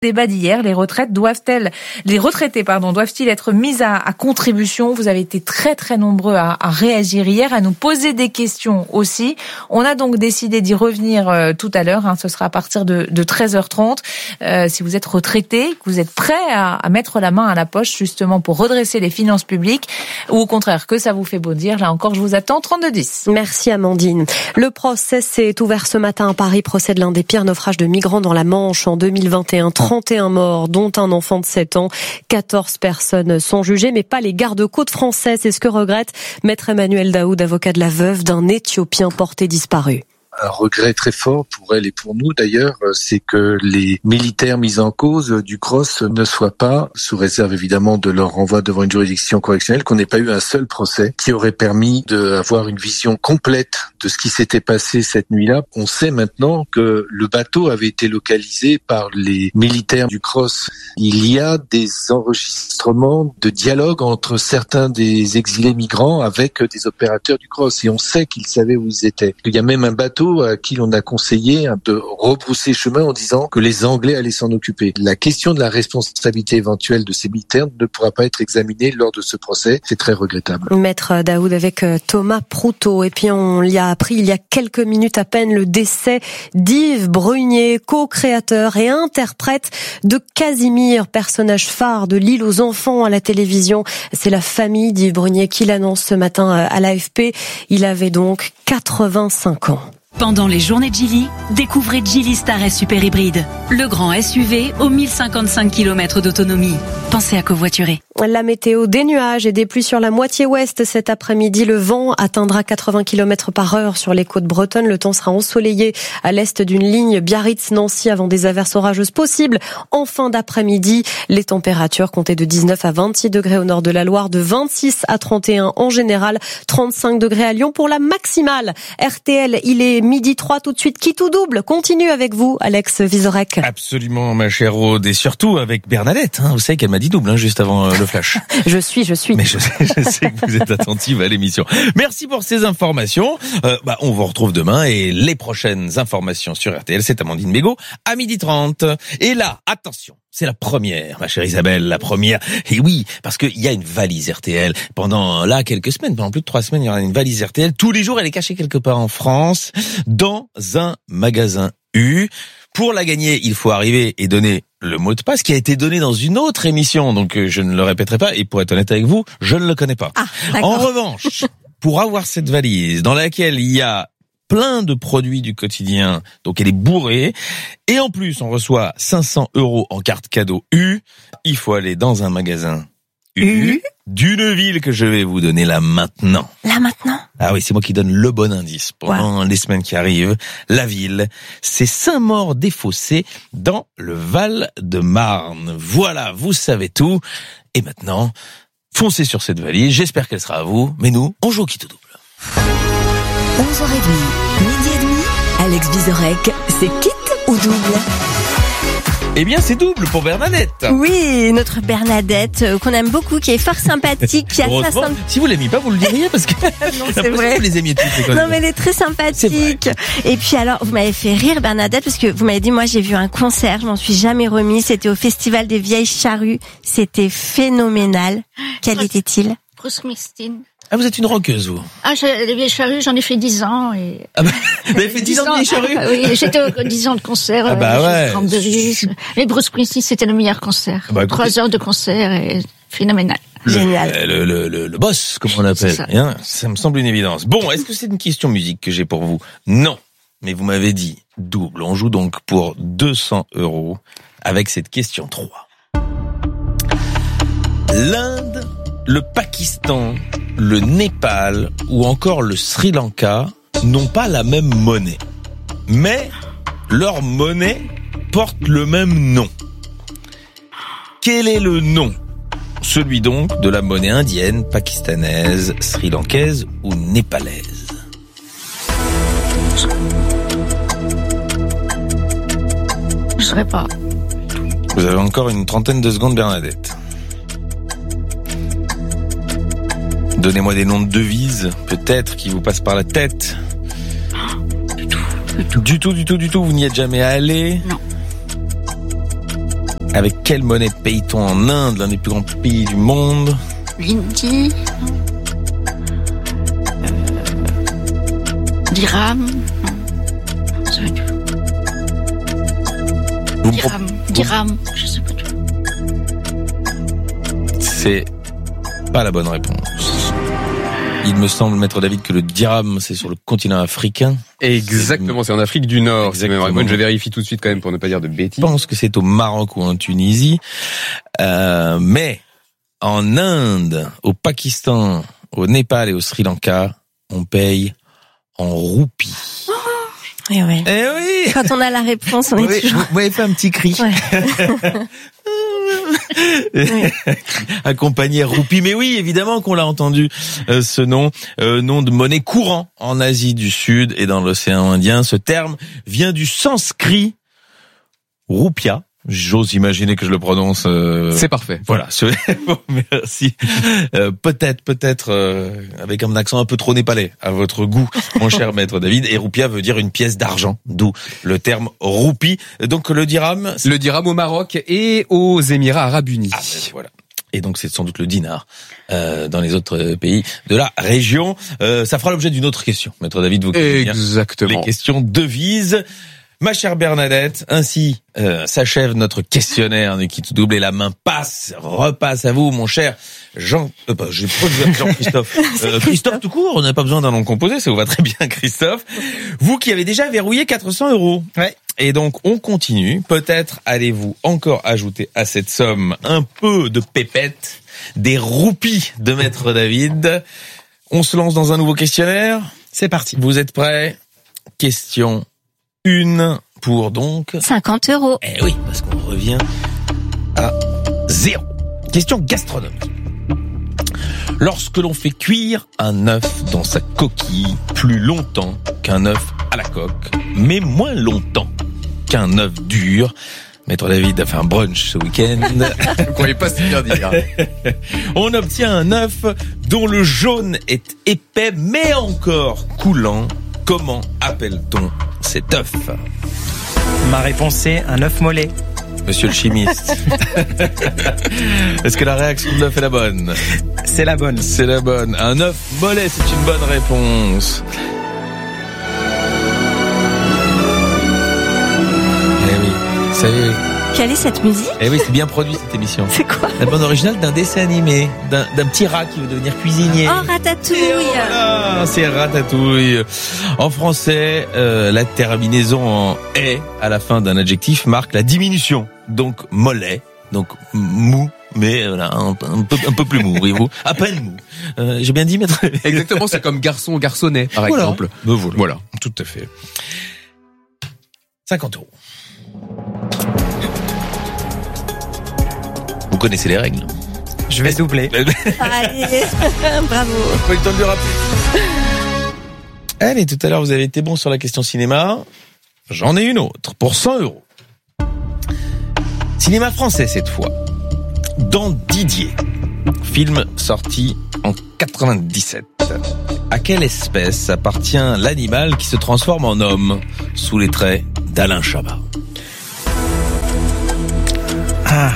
Débat d'hier, les retraités doivent-ils être mis à contribution? Vous avez été très très nombreux à réagir hier, à nous poser des questions aussi. On a donc décidé d'y revenir tout à l'heure, ce sera à partir de 13h30. Si vous êtes retraité, que vous êtes prêt à mettre la main à la poche justement pour redresser les finances publiques, ou au contraire que ça vous fait bondir, là encore je vous attends, 3210. Merci Amandine. Le procès s'est ouvert ce matin à Paris, procès de l'un des pires naufrages de migrants dans la Manche en 2021. 31 morts, dont un enfant de 7 ans. 14 personnes sont jugées, mais pas les gardes-côtes français. C'est ce que regrette Maître Emmanuel Daoud, avocat de la veuve d'un Éthiopien porté disparu. Un regret très fort pour elle et pour nous d'ailleurs, c'est que les militaires mis en cause du CROSS ne soient pas, sous réserve évidemment de leur renvoi devant une juridiction correctionnelle, qu'on n'ait pas eu un seul procès qui aurait permis d'avoir une vision complète de ce qui s'était passé cette nuit-là. On sait maintenant que le bateau avait été localisé par les militaires du CROSS. Il y a des enregistrements de dialogue entre certains des exilés migrants avec des opérateurs du CROSS et on sait qu'ils savaient où ils étaient. Il y a même un bateau à qui l'on a conseillé de rebrousser chemin en disant que les Anglais allaient s'en occuper. La question de la responsabilité éventuelle de ces militaires ne pourra pas être examinée lors de ce procès. C'est très regrettable. Maître Daoud avec Thomas Proutot. Et puis on y a appris il y a quelques minutes à peine le décès d'Yves Brunier, co-créateur et interprète de Casimir, personnage phare de L'île aux enfants à la télévision. C'est la famille d'Yves Brunier qui l'annonce ce matin à l'AFP. Il avait donc 85 ans. Pendant les journées de Geely, découvrez Geely Star S Super Hybride, le grand SUV aux 1055 km d'autonomie. Pensez à covoiturer. La météo, des nuages et des pluies sur la moitié ouest cet après-midi. Le vent atteindra 80 km par heure sur les côtes bretonnes. Le temps sera ensoleillé à l'est d'une ligne Biarritz-Nancy avant des averses orageuses possibles en fin d'après-midi. Les températures comptaient de 19 à 26 degrés au nord de la Loire, de 26 à 31 en général, 35 degrés à Lyon pour la maximale. RTL, il est 12h03 tout de suite. Qui tout double continue avec vous, Alex Vizorek. Absolument, ma chère Aude, et surtout avec Bernadette. Vous savez qu'elle m'a dit double juste avant le flash. Je suis. Mais je sais que vous êtes attentive à l'émission. Merci pour ces informations. On vous retrouve demain et les prochaines informations sur RTL, c'est Amandine Bégaud à 12h30. Et là, attention. C'est la première, ma chère Isabelle, la première. Et oui, parce qu'il y a une valise RTL. Pendant quelques semaines, pendant plus de 3 semaines, il y aura une valise RTL. Tous les jours, elle est cachée quelque part en France, dans un magasin U. Pour la gagner, il faut arriver et donner le mot de passe qui a été donné dans une autre émission. Donc, je ne le répéterai pas. Et pour être honnête avec vous, je ne le connais pas. En revanche, pour avoir cette valise dans laquelle il y a plein de produits du quotidien, donc elle est bourrée, et en plus on reçoit 500 € en carte cadeau U, il faut aller dans un magasin U d'une ville que je vais vous donner là maintenant. Là maintenant ? Ah oui, c'est moi qui donne le bon indice pendant les semaines qui arrivent. La ville, c'est Saint-Maur-des-Fossés dans le Val-de-Marne. Voilà, vous savez tout. Et maintenant, foncez sur cette valise, j'espère qu'elle sera à vous, mais nous, on joue au qui tout double. 11h30, midi et demi, Alex Vizorek, c'est quitte ou double? Eh bien, c'est double pour Bernadette. Oui, notre Bernadette, qu'on aime beaucoup, qui est fort sympathique, qui a si vous l'aimez pas, vous le diriez parce que non, c'est vrai. Vous les aimiez tous. Non, mais elle est très sympathique. Et puis alors, vous m'avez fait rire, Bernadette, parce que vous m'avez dit, moi, j'ai vu un concert, je m'en suis jamais remis. C'était au Festival des Vieilles Charrues. C'était phénoménal. Quel était-il? Bruce Springsteen. Ah, vous êtes une rockeuse, vous? Les Vieilles Charrues, j'en ai fait 10 ans. Et... vous avez fait 10 ans de Vieilles Charrues? Oui, j'étais aux 10 ans de concert. Mais Bruce Springsteen, c'était le meilleur concert. 3 heures de concert et phénoménal. Génial. Le boss, comme on l'appelle. Ça me semble une évidence. Bon, est-ce que c'est une question musique que j'ai pour vous? Non. Mais vous m'avez dit double. On joue donc pour 200 € avec cette question 3. L'Inde, le Pakistan, le Népal ou encore le Sri Lanka n'ont pas la même monnaie. Mais leur monnaie porte le même nom. Quel est le nom? Celui donc de la monnaie indienne, pakistanaise, sri-lankaise ou népalaise. Je saurais pas. Vous avez encore une trentaine de secondes, Bernadette. Donnez-moi des noms de devises, peut-être, qui vous passent par la tête. Du tout. Vous n'y êtes jamais allé? Non. Avec quelle monnaie paye-t-on en Inde, l'un des plus grands pays du monde? L'Indie. Dirham. Dirham. Je sais pas tout. C'est pas la bonne réponse. Il me semble, maître David, que le dirham, c'est sur le continent africain. Exactement, c'est en Afrique du Nord. Exactement. Je vérifie tout de suite quand même pour ne pas dire de bêtises. Je pense que c'est au Maroc ou en Tunisie. Mais en Inde, au Pakistan, au Népal et au Sri Lanka, on paye en roupies. Eh oui. Eh oui. Quand on a la réponse, on est toujours... Vous m'avez fait un petit cri. Ouais. Accompagné roupie. Mais oui, évidemment qu'on l'a entendu, ce nom de monnaie courant en Asie du Sud et dans l'océan Indien. Ce terme vient du sanskrit rupia. J'ose imaginer que je le prononce. C'est parfait. Voilà. Bon, merci. Peut-être avec un accent un peu trop népalais à votre goût, mon cher maître David. Et roupia veut dire une pièce d'argent, d'où le terme roupie. Donc le dirham. Le dirham au Maroc et aux Émirats Arabes Unis. Ah, voilà. Et donc c'est sans doute le dinar dans les autres pays de la région. Ça fera l'objet d'une autre question, maître David. Vous exactement. Les questions devises. Ma chère Bernadette, ainsi s'achève notre questionnaire du Qui tout double et la main repasse à vous, mon cher Jean-Christophe. Christophe tout court, on n'a pas besoin d'un nom composé, ça vous va très bien, Christophe. Vous qui avez déjà verrouillé 400 €. Ouais. Et donc, on continue. Peut-être allez-vous encore ajouter à cette somme un peu de pépettes, des roupies de maître David. On se lance dans un nouveau questionnaire. C'est parti. Vous êtes prêts? Question 1 pour donc 50 €. Eh oui, parce qu'on revient à 0. Question gastronomique. Lorsque l'on fait cuire un œuf dans sa coquille plus longtemps qu'un œuf à la coque, mais moins longtemps qu'un œuf dur, maître David a fait un brunch ce week-end. Vous ne croyez pas si bien dire. On obtient un œuf dont le jaune est épais mais encore coulant. Comment appelle-t-on cet œuf? Ma réponse c'est un œuf mollet. Monsieur le chimiste. Est-ce que la réaction de l'œuf est la bonne? C'est la bonne. C'est la bonne. Un œuf mollet, c'est une bonne réponse. Eh oui, vous savez... Quelle est cette musique? Eh oui, c'est bien produit cette émission. C'est quoi? La bande originale d'un dessin animé, d'un petit rat qui veut devenir cuisinier. Oh, Ratatouille. Voilà, c'est Ratatouille. En français, la terminaison en « est » à la fin d'un adjectif marque la diminution. Donc mollet, donc mou, mais voilà, un peu plus mou, voyez-vous. À peine mou. J'ai bien dit, maître? Exactement, c'est comme garçon, garçonnet, par exemple. Voilà, tout à fait. 50 €. Vous connaissez les règles? Je vais doubler. Allez, bravo. Pas eu le temps de le rappeler. Allez, tout à l'heure, vous avez été bon sur la question cinéma. J'en ai une autre, pour 100 €. Cinéma français, cette fois. Dans Didier. Film sorti en 97. À quelle espèce appartient l'animal qui se transforme en homme sous les traits d'Alain Chabat? Ah.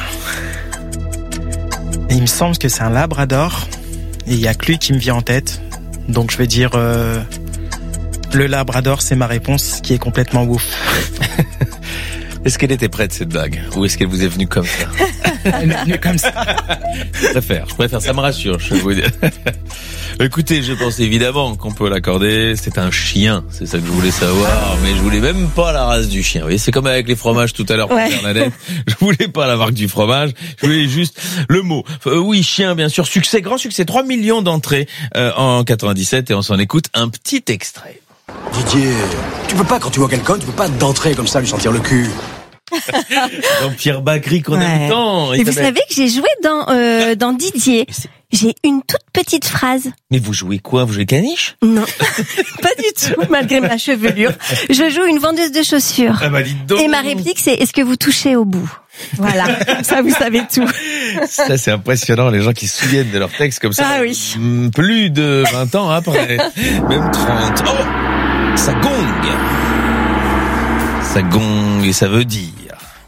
Il me semble que c'est un labrador. Et il y a que lui qui me vient en tête. Donc je vais dire le labrador, c'est ma réponse, qui est complètement ouf. Est-ce qu'elle était prête, cette blague? Ou est-ce qu'elle vous est venue comme ça? Elle est venue comme ça. Je préfère, ça me rassure, je vais vous dire. Écoutez, je pense évidemment qu'on peut l'accorder. C'est un chien, c'est ça que je voulais savoir, mais je voulais même pas la race du chien. Vous voyez, c'est comme avec les fromages tout à l'heure pour Bernadette. Je voulais pas la marque du fromage, je voulais juste le mot. Oui, chien, bien sûr, succès, grand succès, 3 millions d'entrées en 97 et on s'en écoute un petit extrait. Didier, tu peux pas, quand tu vois quelqu'un, tu peux pas d'entrer comme ça, lui sentir le cul. Dans Pierre Bacri qu'on aime tant. Et vous savez que j'ai joué dans Didier. J'ai une toute petite phrase. Mais vous jouez quoi? Vous jouez caniche? Non, pas du tout, malgré ma chevelure. Je joue une vendeuse de chaussures. Ah bah dites donc. Et ma réplique, c'est: est-ce que vous touchez au bout? Voilà, comme ça vous savez tout. Ça c'est impressionnant, les gens qui se souviennent de leur texte comme ça. Ah oui. Plus de 20 ans après, même 30. Oh, ça gongue. Ça gongue et ça veut dire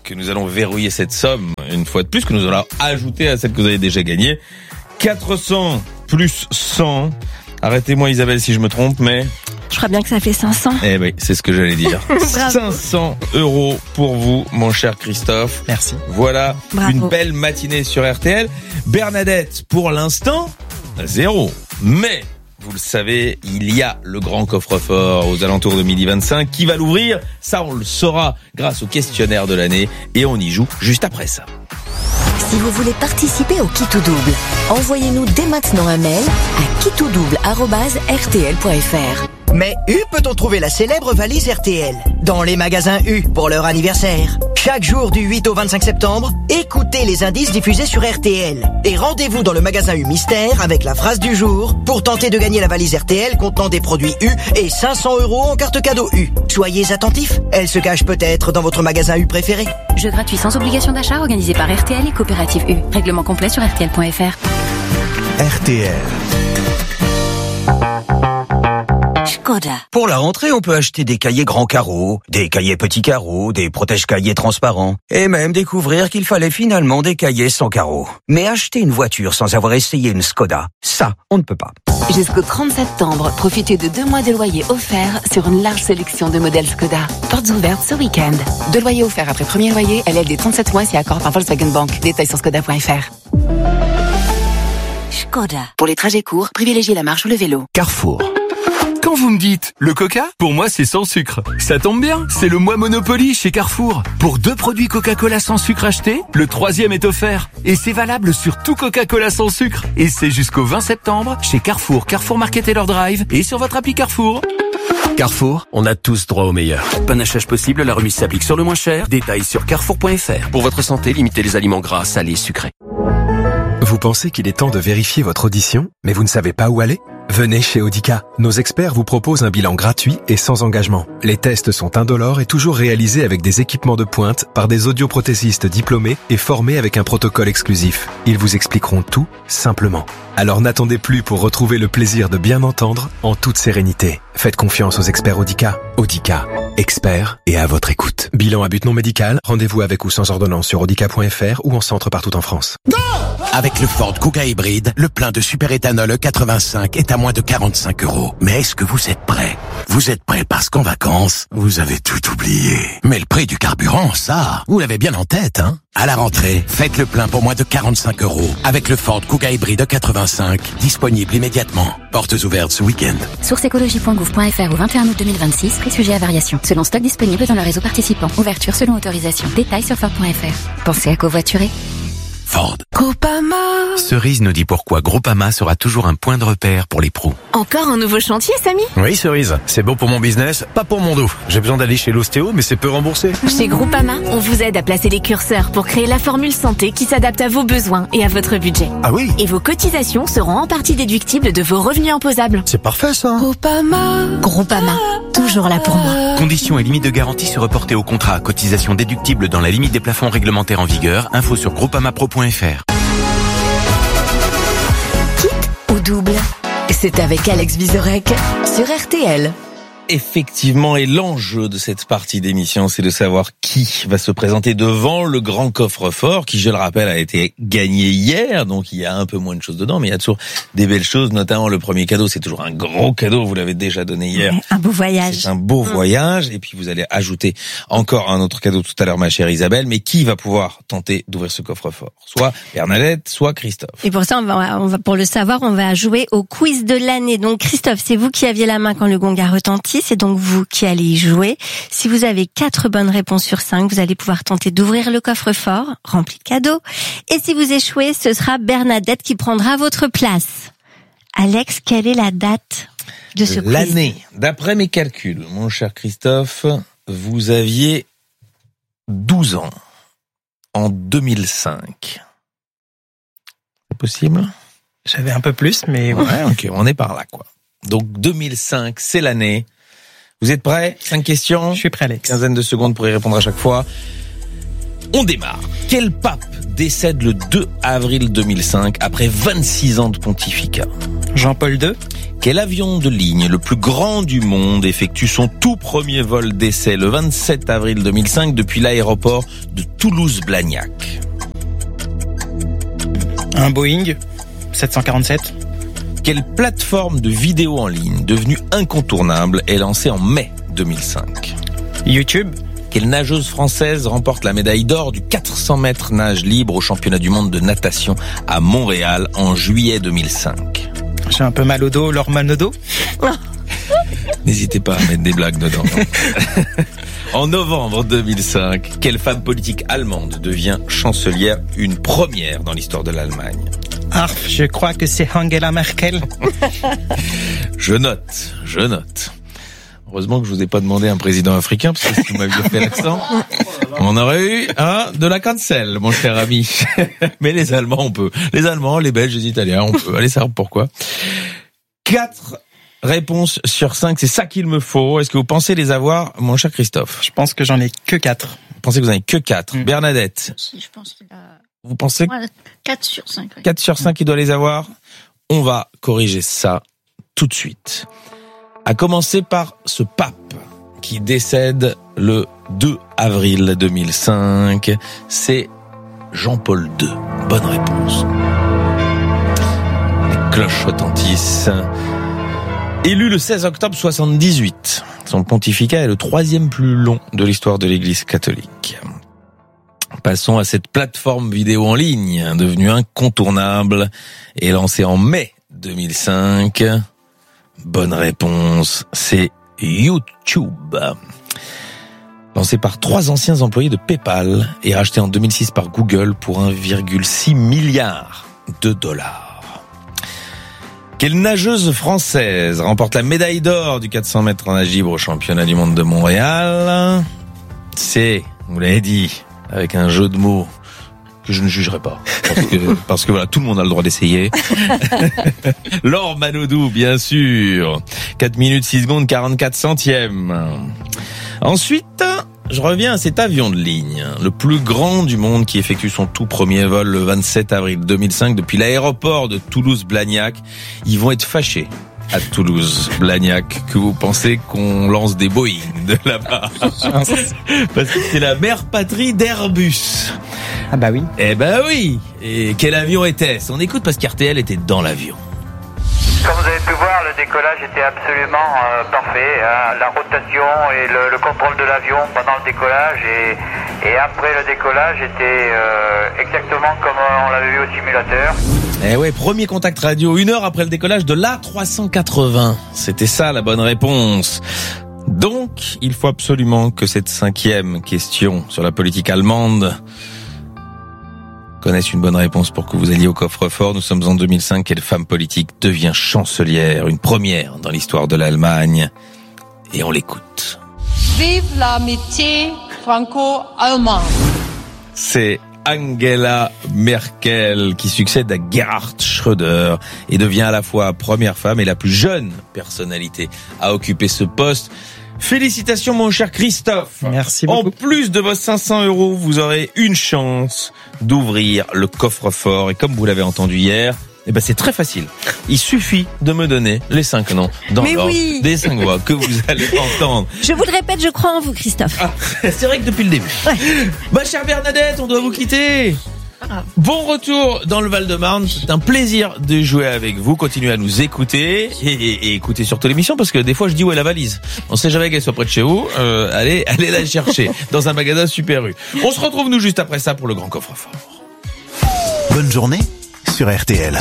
que nous allons verrouiller cette somme une fois de plus, que nous allons ajouter à celle que vous avez déjà gagnée. 400 plus 100. Arrêtez-moi Isabelle si je me trompe, mais... Je crois bien que ça fait 500. Eh oui, c'est ce que j'allais dire. 500 € pour vous, mon cher Christophe. Merci. Voilà. Bravo. Une belle matinée sur RTL. Bernadette, pour l'instant, 0. Mais... vous le savez, il y a le grand coffre-fort aux alentours de 12h25. Qui va l'ouvrir? Ça, on le saura grâce au questionnaire de l'année. Et on y joue juste après ça. Si vous voulez participer au Qui tout double, envoyez-nous dès maintenant un mail à kittoudouble@rtl.fr. Mais U peut-on trouver la célèbre valise RTL? Dans les magasins U pour leur anniversaire. Chaque jour du 8 au 25 septembre, écoutez les indices diffusés sur RTL. Et rendez-vous dans le magasin U Mystère avec la phrase du jour pour tenter de gagner la valise RTL contenant des produits U et 500 € en carte cadeau U. Soyez attentifs, elle se cache peut-être dans votre magasin U préféré. Jeu gratuit sans obligation d'achat organisé par RTL et Coopérative U. Règlement complet sur rtl.fr. RTL. Skoda. Pour la rentrée, on peut acheter des cahiers grands carreaux, des cahiers petits carreaux, des protège-cahiers transparents, et même découvrir qu'il fallait finalement des cahiers sans carreaux. Mais acheter une voiture sans avoir essayé une Skoda, ça, on ne peut pas. Jusqu'au 30 septembre, profitez de 2 mois de loyer offerts sur une large sélection de modèles Skoda. Portes ouvertes ce week-end. 2 loyers offerts après premier loyer, LLD 37 mois si accord par Volkswagen Bank. Détails sur skoda.fr. Skoda. Pour les trajets courts, privilégiez la marche ou le vélo. Carrefour. Quand vous me dites le Coca, pour moi c'est sans sucre. Ça tombe bien, c'est le mois Monopoly chez Carrefour. Pour 2 produits Coca-Cola sans sucre achetés, le 3e est offert. Et c'est valable sur tout Coca-Cola sans sucre. Et c'est jusqu'au 20 septembre chez Carrefour, Carrefour Market Taylor Drive et sur votre appli Carrefour. Carrefour, on a tous droit au meilleur. Panachage possible, la remise s'applique sur le moins cher. Détails sur carrefour.fr. Pour votre santé, limitez les aliments gras, salés, sucrés. Vous pensez qu'il est temps de vérifier votre audition, mais vous ne savez pas où aller? Venez chez Audica. Nos experts vous proposent un bilan gratuit et sans engagement. Les tests sont indolores et toujours réalisés avec des équipements de pointe par des audioprothésistes diplômés et formés avec un protocole exclusif. Ils vous expliqueront tout simplement. Alors n'attendez plus pour retrouver le plaisir de bien entendre en toute sérénité. Faites confiance aux experts Audica. Audica, experts et à votre écoute. Bilan à but non médical, rendez-vous avec ou sans ordonnance sur audica.fr ou en centre partout en France. Avec le Ford Kuga hybride, le plein de superéthanol E85 est à moins de 45 €. Mais est-ce que vous êtes prêts? Vous êtes prêts parce qu'en vacances, vous avez tout oublié. Mais le prix du carburant, ça, vous l'avez bien en tête, hein? À la rentrée, faites le plein pour moins de 45 € avec le Ford Kuga hybride E85, disponible immédiatement. Portes ouvertes ce week-end. Source écologie.gouv.fr au 21 août 2026, prix sujet à variation. Selon stock disponible dans le réseau participant. Ouverture selon autorisation. Détails sur Ford.fr. Pensez à covoiturer. Ford. Groupama. Cerise nous dit pourquoi Groupama sera toujours un point de repère pour les pros. Encore un nouveau chantier, Samy? Oui, Cerise. C'est bon pour mon business, pas pour mon dos. J'ai besoin d'aller chez l'ostéo, mais c'est peu remboursé. Chez Groupama, on vous aide à placer les curseurs pour créer la formule santé qui s'adapte à vos besoins et à votre budget. Ah oui? Et vos cotisations seront en partie déductibles de vos revenus imposables. C'est parfait, ça. Groupama. Toujours là pour moi. Conditions et limites de garantie se reporter au contrat. Cotisation déductible dans la limite des plafonds réglementaires en vigueur. Info sur groupamapro.fr. Quitte ou double? C'est avec Alex Vizorek sur RTL. Effectivement, et l'enjeu de cette partie d'émission, c'est de savoir qui va se présenter devant le grand coffre-fort, qui, je le rappelle, a été gagné hier, donc il y a un peu moins de choses dedans, mais il y a toujours des belles choses, notamment le premier cadeau, c'est toujours un gros cadeau, vous l'avez déjà donné hier. Un beau voyage. C'est un beau voyage, et puis vous allez ajouter encore un autre cadeau tout à l'heure, ma chère Isabelle, mais qui va pouvoir tenter d'ouvrir ce coffre-fort? Soit Bernadette, soit Christophe. Et pour ça, on va, pour le savoir, on va jouer au quiz de l'année. Donc Christophe, c'est vous qui aviez la main quand le gong a retenti. C'est donc vous qui allez y jouer. Si vous avez 4 bonnes réponses sur 5, vous allez pouvoir tenter d'ouvrir le coffre-fort, rempli de cadeaux. Et si vous échouez, ce sera Bernadette qui prendra votre place. Alex, quelle est la date de ce quiz? L'année. D'après mes calculs, mon cher Christophe, vous aviez 12 ans en 2005. C'est possible? J'avais un peu plus, mais ouais, ok, on est par là, quoi. Donc 2005, c'est l'année. Vous êtes prêts? 5 questions. Je suis prêt, Alex. Quinzaine de secondes pour y répondre à chaque fois. On démarre. Quel pape décède le 2 avril 2005 après 26 ans de pontificat? Jean-Paul II. Quel avion de ligne, le plus grand du monde, effectue son tout premier vol d'essai le 27 avril 2005 depuis l'aéroport de Toulouse-Blagnac? Un Boeing 747. Quelle plateforme de vidéo en ligne devenue incontournable est lancée en mai 2005? YouTube. Quelle nageuse française remporte la médaille d'or du 400 mètres nage libre au championnat du monde de natation à Montréal en juillet 2005? J'ai un peu mal au dos, Laure Manodou. N'hésitez pas à mettre des blagues dedans. En novembre 2005, quelle femme politique allemande devient chancelière, une première dans l'histoire de l'Allemagne? Je crois que c'est Angela Merkel. Je note. Heureusement que je vous ai pas demandé un président africain, parce que si vous m'aviez fait l'accent, on aurait eu de la cancel, mon cher ami. Mais les Allemands, on peut. Les Allemands, les Belges, les Italiens, on peut. Allez savoir pourquoi. 4 réponses sur 5, c'est ça qu'il me faut. Est-ce que vous pensez les avoir, mon cher Christophe? Je pense que j'en ai que 4. Vous pensez que vous en avez que 4. Bernadette? Si, je pense qu'il a... Vous pensez? 4 sur 5. Oui. 4 sur 5, il doit les avoir. On va corriger ça tout de suite. À commencer par ce pape qui décède le 2 avril 2005. C'est Jean-Paul II. Bonne réponse. Les cloches retentissent. Élu le 16 octobre 78, son pontificat est le 3e plus long de l'histoire de l'Église catholique. Passons à cette plateforme vidéo en ligne, devenue incontournable et lancée en mai 2005. Bonne réponse, c'est YouTube. Lancé par 3 anciens employés de PayPal et racheté en 2006 par Google pour 1,6 milliard de dollars. Quelle nageuse française remporte la médaille d'or du 400 mètres en nage libre au championnat du monde de Montréal? C'est, vous l'avez dit, avec un jeu de mots que je ne jugerai pas. Parce que voilà, tout le monde a le droit d'essayer. Laure Manodou, bien sûr. 4 minutes, 6 secondes, 44 centièmes. Ensuite, je reviens à cet avion de ligne, le plus grand du monde qui effectue son tout premier vol le 27 avril 2005 depuis l'aéroport de Toulouse-Blagnac. Ils vont être fâchés à Toulouse-Blagnac que vous pensez qu'on lance des Boeing de là-bas. Parce que c'est la mère patrie d'Airbus. Ah bah oui. Eh bah oui. Et quel avion était-ce? On écoute parce qu'RTL était dans l'avion. Comme vous avez pu voir, le décollage était absolument parfait. La rotation et le contrôle de l'avion pendant le décollage et après le décollage était exactement comme on l'avait vu au simulateur. Eh ouais, premier contact radio, 1 heure après le décollage de l'A380. C'était ça la bonne réponse. Donc, il faut absolument que cette 5e question sur la politique allemande connaisse une bonne réponse pour que vous alliez au coffre-fort. Nous sommes en 2005. Quelle femme politique devient chancelière? Une première dans l'histoire de l'Allemagne. Et on l'écoute. Vive l'amitié franco-allemande. C'est Angela Merkel qui succède à Gerhard Schröder et devient à la fois première femme et la plus jeune personnalité à occuper ce poste. Félicitations mon cher Christophe. Merci beaucoup. En plus de vos 500 €, vous aurez une chance d'ouvrir le coffre-fort. Et comme vous l'avez entendu hier, c'est très facile. Il suffit de me donner les 5 noms dans l'ordre des 5 voix que vous allez entendre. Je vous le répète, je crois en vous, Christophe. Ah, c'est vrai que depuis le début. Ouais. Chère Bernadette, on doit vous quitter. Bon retour dans le Val-de-Marne. C'est un plaisir de jouer avec vous. Continuez à nous écouter et écoutez surtout l'émission parce que des fois je dis où est la valise. On sait jamais qu'elle soit près de chez vous. Allez la chercher dans un magasin Super U. On se retrouve nous juste après ça pour le grand coffre-fort. Bonne journée sur RTL.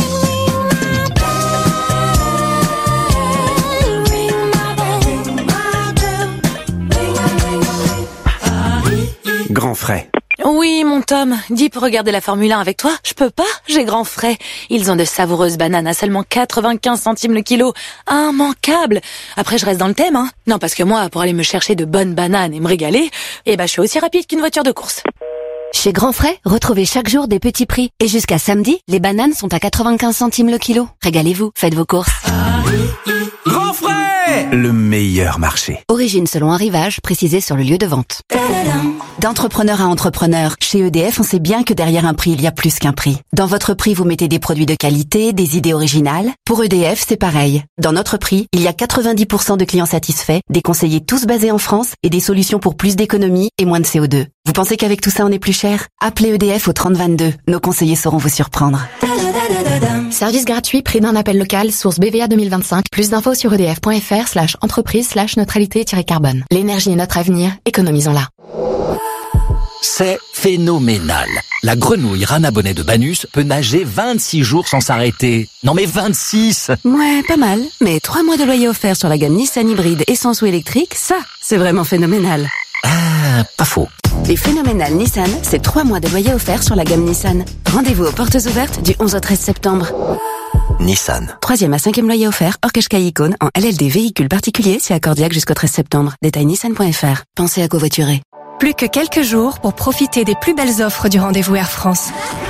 Grand frais. Oui, mon Tom, dis pour regarder la Formule 1 avec toi. Je peux pas, j'ai grand frais. Ils ont de savoureuses bananes à seulement 95 centimes le kilo. Immanquable. Après, je reste dans le thème, hein. Non, parce que moi, pour aller me chercher de bonnes bananes et me régaler, je suis aussi rapide qu'une voiture de course. Chez Grand Frais, retrouvez chaque jour des petits prix. Et jusqu'à samedi, les bananes sont à 95 centimes le kilo. Régalez-vous, faites vos courses. Grand Frais, le meilleur marché. Origine selon arrivage, précisé sur le lieu de vente. D'entrepreneur à entrepreneur, chez EDF, on sait bien que derrière un prix, il y a plus qu'un prix. Dans votre prix, vous mettez des produits de qualité, des idées originales. Pour EDF, c'est pareil. Dans notre prix, il y a 90% de clients satisfaits, des conseillers tous basés en France et des solutions pour plus d'économie et moins de CO2. Vous pensez qu'avec tout ça, on est plus cher? Appelez EDF au 3022. Nos conseillers sauront vous surprendre. Service gratuit, prix d'un appel local, source BVA 2025. Plus d'infos sur edf.fr/entreprise/neutralité-carbone. L'énergie est notre avenir, économisons-la. C'est phénoménal. La grenouille rana bonnet de Banus peut nager 26 jours sans s'arrêter. Non mais 26! Ouais, pas mal. Mais 3 mois de loyer offert sur la gamme Nissan hybride essence ou électrique, ça, c'est vraiment phénoménal. Ah, pas faux. Les phénoménales Nissan, c'est 3 mois de loyer offert sur la gamme Nissan. Rendez-vous aux portes ouvertes du 11 au 13 septembre. Nissan. 3e à 5e loyer offert, hors Qashqai Icône, en LLD véhicule particulier, c'est accordiaque jusqu'au 13 septembre. Détail nissan.fr. Pensez à covoiturer. Plus que quelques jours pour profiter des plus belles offres du rendez-vous Air France.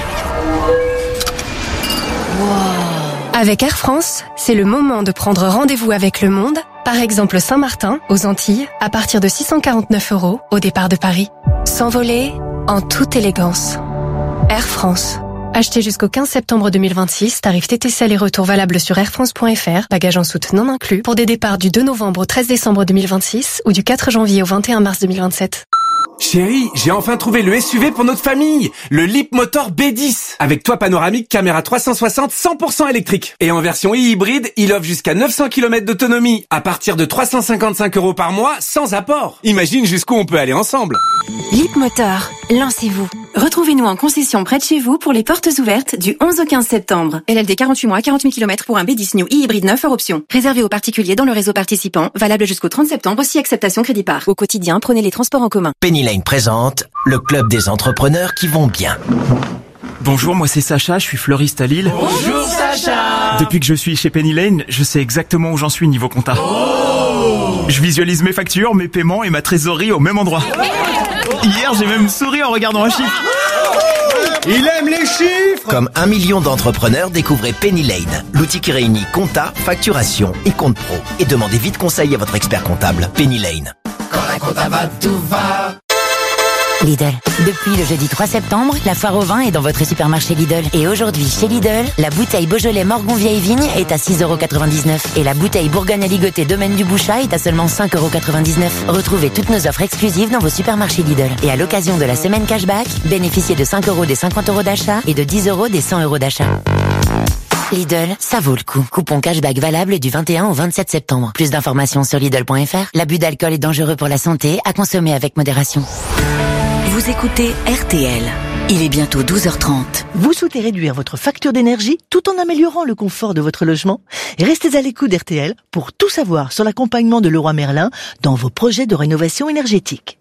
Avec Air France, c'est le moment de prendre rendez-vous avec le monde. Par exemple, Saint-Martin, aux Antilles, à partir de 649 € au départ de Paris. S'envoler en toute élégance. Air France. Achetez jusqu'au 15 septembre 2026, tarif TTC aller-retour valable sur airfrance.fr, bagages en soute non inclus, pour des départs du 2 novembre au 13 décembre 2026 ou du 4 janvier au 21 mars 2027. Chérie, j'ai enfin trouvé le SUV pour notre famille, le Leapmotor B10, avec toit panoramique, caméra 360, 100% électrique. Et en version hybride, il offre jusqu'à 900 km d'autonomie, à partir de 355 € par mois, sans apport. Imagine jusqu'où on peut aller ensemble. Leapmotor, lancez-vous. Retrouvez-nous en concession près de chez vous pour les portes ouvertes du 11 au 15 septembre. LLD 48 mois, 40 000 km pour un B10 New e-hybride 9 hors option. Réservé aux particuliers dans le réseau participant, valable jusqu'au 30 septembre, si acceptation crédit par. Au quotidien, prenez les transports en commun. Penny Lane présente le club des entrepreneurs qui vont bien. Bonjour, moi c'est Sacha, je suis fleuriste à Lille. Bonjour Sacha. Depuis que je suis chez Penny Lane, je sais exactement où j'en suis niveau compta. Je visualise mes factures, mes paiements et ma trésorerie au même endroit. Hier, j'ai même souri en regardant un chiffre. Il aime les chiffres. Comme 1 million d'entrepreneurs, découvrez Penny Lane, l'outil qui réunit compta, facturation et compte pro. Et demandez vite conseil à votre expert comptable. Penny Lane. Quand la compta va, tout va. Lidl. Depuis le jeudi 3 septembre, la foire au vin est dans votre supermarché Lidl. Et aujourd'hui, chez Lidl, la bouteille Beaujolais Morgon Vieille Vigne est à 6,99 € et la bouteille Bourgogne Aligoté Domaine du Bouchat est à seulement 5,99 €. Retrouvez toutes nos offres exclusives dans vos supermarchés Lidl. Et à l'occasion de la semaine cashback, bénéficiez de 5 € des 50 € d'achat et de 10 € des 100 € d'achat. Lidl, ça vaut le coup. Coupon cashback valable du 21 au 27 septembre. Plus d'informations sur Lidl.fr. L'abus d'alcool est dangereux pour la santé, à consommer avec modération. Vous écoutez RTL. Il est bientôt 12h30. Vous souhaitez réduire votre facture d'énergie tout en améliorant le confort de votre logement? Restez à l'écoute d'RTL pour tout savoir sur l'accompagnement de Leroy Merlin dans vos projets de rénovation énergétique.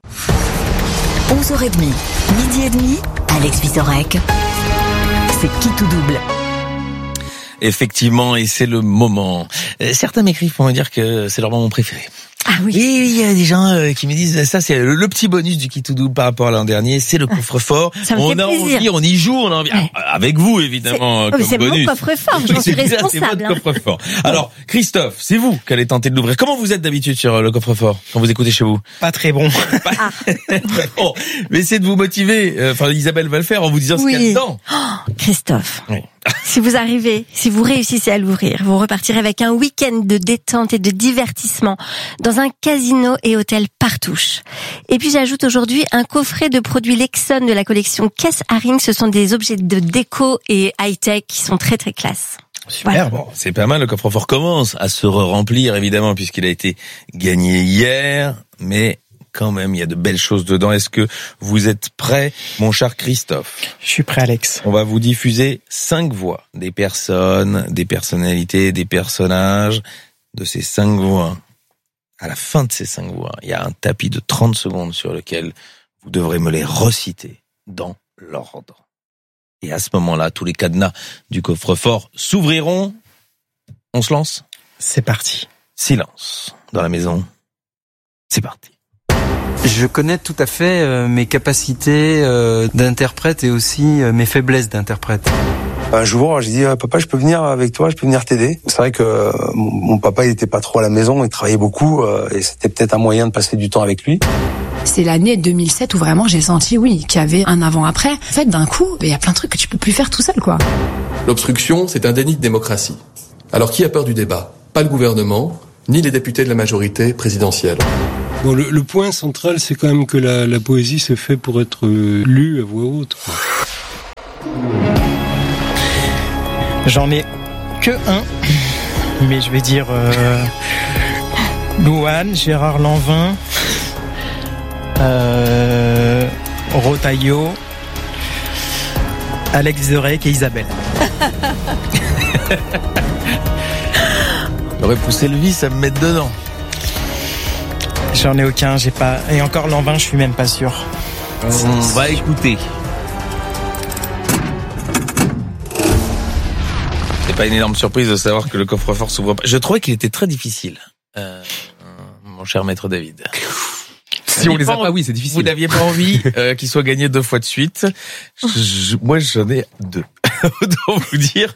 11h30, midi et demi, Alex Vizorek. C'est qui tout double? Effectivement, et c'est le moment. Certains m'écrivent pour me dire que c'est leur moment préféré. Ah oui. Et il y a des gens qui me disent ça, c'est le petit bonus du Qui tout double par rapport à l'an dernier, c'est le coffre-fort. On a envie, on y joue, on a envie. Avec vous évidemment comme c'est bonus. C'est mon coffre-fort, j'en suis responsable. C'est votre coffre-fort. Alors Christophe, c'est vous qui allez tenter de l'ouvrir. Comment vous êtes d'habitude sur le coffre-fort quand vous écoutez chez vous? Pas très bon. Bon, mais essayez de vous motiver. Enfin, Isabelle va le faire en vous disant ce qu'il y a dedans. Oh, Christophe. Oui. Si vous réussissez à l'ouvrir, vous repartirez avec un week-end de détente et de divertissement dans un casino et hôtel Partouche. Et puis j'ajoute aujourd'hui un coffret de produits Lexon de la collection Caisse Haring. Ce sont des objets de déco et high-tech qui sont très très classe. Super, voilà. Bon, c'est pas mal, le coffre-fort commence à se remplir évidemment puisqu'il a été gagné hier, mais quand même, il y a de belles choses dedans. Est-ce que vous êtes prêt, mon cher Christophe? Je suis prêt, Alex. On va vous diffuser 5 voix, des personnes, des personnalités, des personnages. De ces 5 voix, à la fin de ces 5 voix, il y a un tapis de 30 secondes sur lequel vous devrez me les reciter dans l'ordre. Et à ce moment-là, tous les cadenas du coffre-fort s'ouvriront. On se lance? C'est parti. Silence dans la maison. C'est parti. Je connais tout à fait mes capacités d'interprète et aussi mes faiblesses d'interprète. Un jour, j'ai dit papa, je peux venir avec toi, je peux venir t'aider. C'est vrai que mon papa, il était pas trop à la maison, il travaillait beaucoup et c'était peut-être un moyen de passer du temps avec lui. C'est l'année 2007 où vraiment j'ai senti, qu'il y avait un avant-après. En fait, d'un coup, il y a plein de trucs que tu peux plus faire tout seul, quoi. L'obstruction, c'est un déni de démocratie. Alors qui a peur du débat ? Pas le gouvernement, ni les députés de la majorité présidentielle. Bon, le point central, c'est quand même que la poésie se fait pour être lue à voix haute, quoi. J'en ai que un, mais je vais dire Louane, Gérard Lanvin, Rotaillot, Alex Zerek et Isabelle. J'aurais poussé le vice à me mettre dedans. J'en ai aucun, j'ai pas. Et encore Lanvin, je suis même pas sûr. On va écouter. C'est pas une énorme surprise de savoir que le coffre-fort s'ouvre pas. Je trouvais qu'il était très difficile, mon cher maître David. Si on les a pas, oui, c'est difficile. Vous n'aviez pas envie qu'il soit gagné 2 fois de suite. Moi, j'en ai 2. Autant vous dire.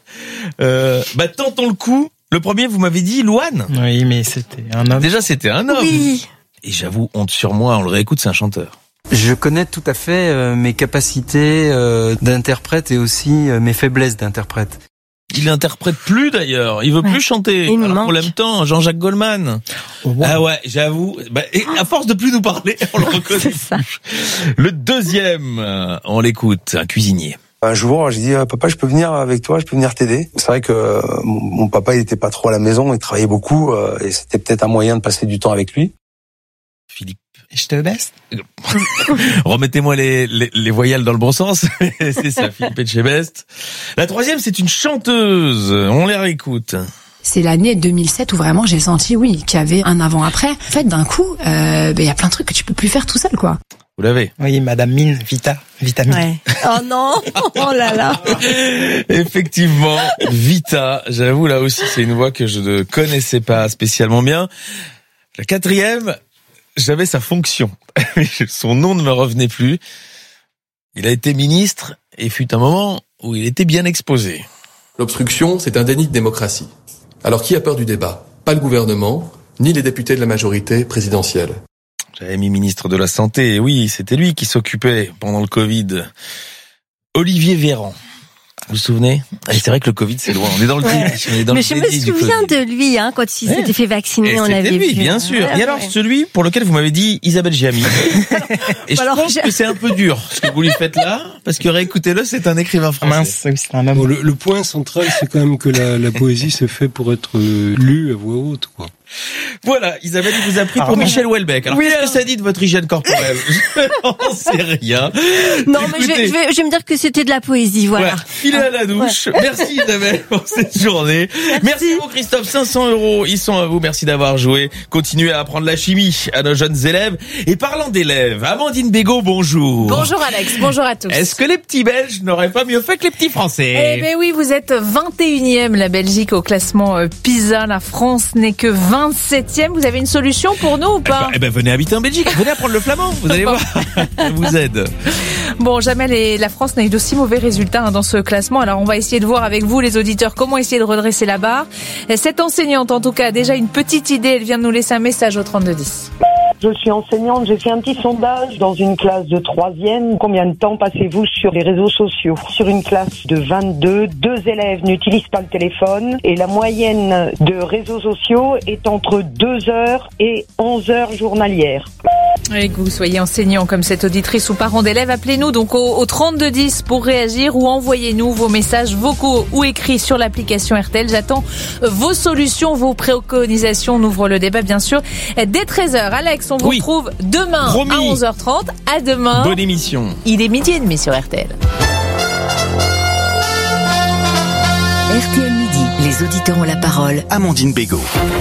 Tentons le coup. Le premier, vous m'avez dit Louane. Oui, mais c'était un homme. Déjà, c'était un homme. Oui. Et j'avoue, honte sur moi, on le réécoute, c'est un chanteur. Je connais tout à fait mes capacités d'interprète et aussi mes faiblesses d'interprète. Il interprète plus d'ailleurs, il veut plus chanter. Alors qu'on l'aime tant, Jean-Jacques Goldman. Oh, wow. Ah ouais, j'avoue. Et à force de plus nous parler, on le reconnaît plus. Le deuxième, on l'écoute, un cuisinier. Un jour, j'ai dit papa, je peux venir avec toi, je peux venir t'aider. C'est vrai que mon papa, il était pas trop à la maison, il travaillait beaucoup et c'était peut-être un moyen de passer du temps avec lui. Philippe. Je te laisse. Remettez-moi les voyelles dans le bon sens. C'est ça, Philippe Etchebest. La troisième, c'est une chanteuse. On les réécoute. C'est l'année 2007 où vraiment j'ai senti, qu'il y avait un avant-après. En fait, d'un coup, il y a plein de trucs que tu peux plus faire tout seul, quoi. Vous l'avez? Oui, Madame Mine, Vitamine. Ouais. Oh non, oh là là. Effectivement, Vita. J'avoue, là aussi, c'est une voix que je ne connaissais pas spécialement bien. La quatrième, j'avais sa fonction. Son nom ne me revenait plus. Il a été ministre et fut un moment où il était bien exposé. L'obstruction, c'est un déni de démocratie. Alors qui a peur du débat ? Pas le gouvernement, ni les députés de la majorité présidentielle. J'avais mis ministre de la Santé, et oui, c'était lui qui s'occupait pendant le Covid. Olivier Véran. Vous vous souvenez ? C'est vrai que le Covid, c'est loin. On est dans le déni. Mais je me souviens de lui, quand il s'était fait vacciner, on l'avait vu. C'était lui, bien sûr. Et alors, celui pour lequel vous m'avez dit Isabelle Giamy. Et je pense que c'est un peu dur, ce que vous lui faites là, parce que réécoutez-le, c'est un écrivain français. Mince, oui, c'est un homme. Bon, le point central, c'est quand même que la poésie se fait pour être lue à voix haute, quoi. Voilà, Isabelle, il vous a pris pour Michel Houellebecq. Alors, qu'est-ce que ça dit de votre hygiène corporelle ? Je n'en sais rien. Non, mais je vais me dire que c'était de la poésie, voilà. Ouais, filez à la douche. Ouais. Merci Isabelle pour cette journée. Merci beaucoup Christophe, 500 €, ils sont à vous. Merci d'avoir joué. Continuez à apprendre la chimie à nos jeunes élèves. Et parlant d'élèves, Amandine Bégaud, bonjour. Bonjour Alex, bonjour à tous. Est-ce que les petits Belges n'auraient pas mieux fait que les petits Français ? Eh ben oui, vous êtes 21e la Belgique au classement PISA. La France n'est que 27e. Vous avez une solution pour nous ou pas ? Eh ben venez habiter en Belgique, venez apprendre le flamand, vous allez voir, ça vous aide. Bon, jamais la France n'a eu d'aussi mauvais résultats dans ce classement. Alors on va essayer de voir avec vous les auditeurs comment essayer de redresser la barre. Cette enseignante en tout cas a déjà une petite idée, elle vient de nous laisser un message au 3210. Je suis enseignante, j'ai fait un petit sondage dans une classe de 3e. Combien de temps passez-vous sur les réseaux sociaux ? Sur une classe de 22, 2 élèves n'utilisent pas le téléphone et la moyenne de réseaux sociaux est entre 2 heures et 11 heures journalières. Et que vous soyez enseignant comme cette auditrice ou parent d'élèves, appelez-nous donc au 3210 pour réagir ou envoyez-nous vos messages vocaux ou écrits sur l'application RTL. J'attends vos solutions, vos préconisations. On ouvre le débat bien sûr dès 13h. Alex, on vous retrouve demain à 11h30. À demain. Bonne émission. Il est 12h30 sur RTL. RTL Midi, les auditeurs ont la parole. Amandine Bégaud.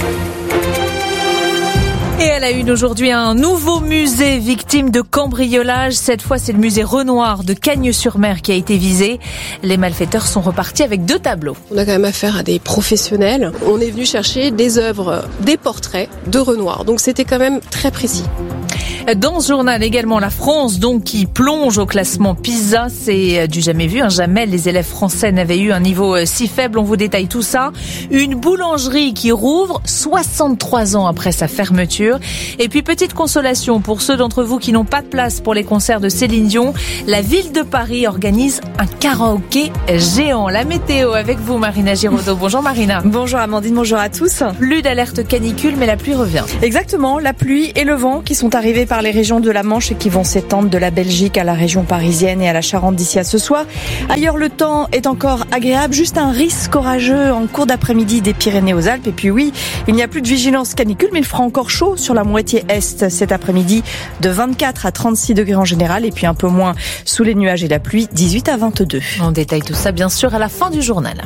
Et à la une aujourd'hui, un nouveau musée victime de cambriolage. Cette fois, c'est le musée Renoir de Cagnes-sur-Mer qui a été visé. Les malfaiteurs sont repartis avec 2 tableaux. On a quand même affaire à des professionnels. On est venu chercher des œuvres, des portraits de Renoir. Donc c'était quand même très précis. Dans ce journal également, la France donc qui plonge au classement PISA, c'est du jamais vu. Jamais les élèves français n'avaient eu un niveau si faible. On vous détaille tout ça. Une boulangerie qui rouvre 63 ans après sa fermeture. Et puis petite consolation pour ceux d'entre vous qui n'ont pas de place pour les concerts de Céline Dion. La ville de Paris organise un karaoké géant. La météo avec vous, Marina Giraudot. Bonjour Marina. Bonjour Amandine, bonjour à tous. Plus d'alerte canicule, mais la pluie revient. Exactement, la pluie et le vent qui sont arrivés par les régions de la Manche et qui vont s'étendre de la Belgique à la région parisienne et à la Charente d'ici à ce soir. Ailleurs, le temps est encore agréable, juste un risque orageux en cours d'après-midi des Pyrénées aux Alpes. Et puis oui, il n'y a plus de vigilance canicule, mais il fera encore chaud sur la moitié est cet après-midi, de 24 à 36 degrés en général, et puis un peu moins sous les nuages et la pluie, 18 à 22. On détaille tout ça bien sûr à la fin du journal.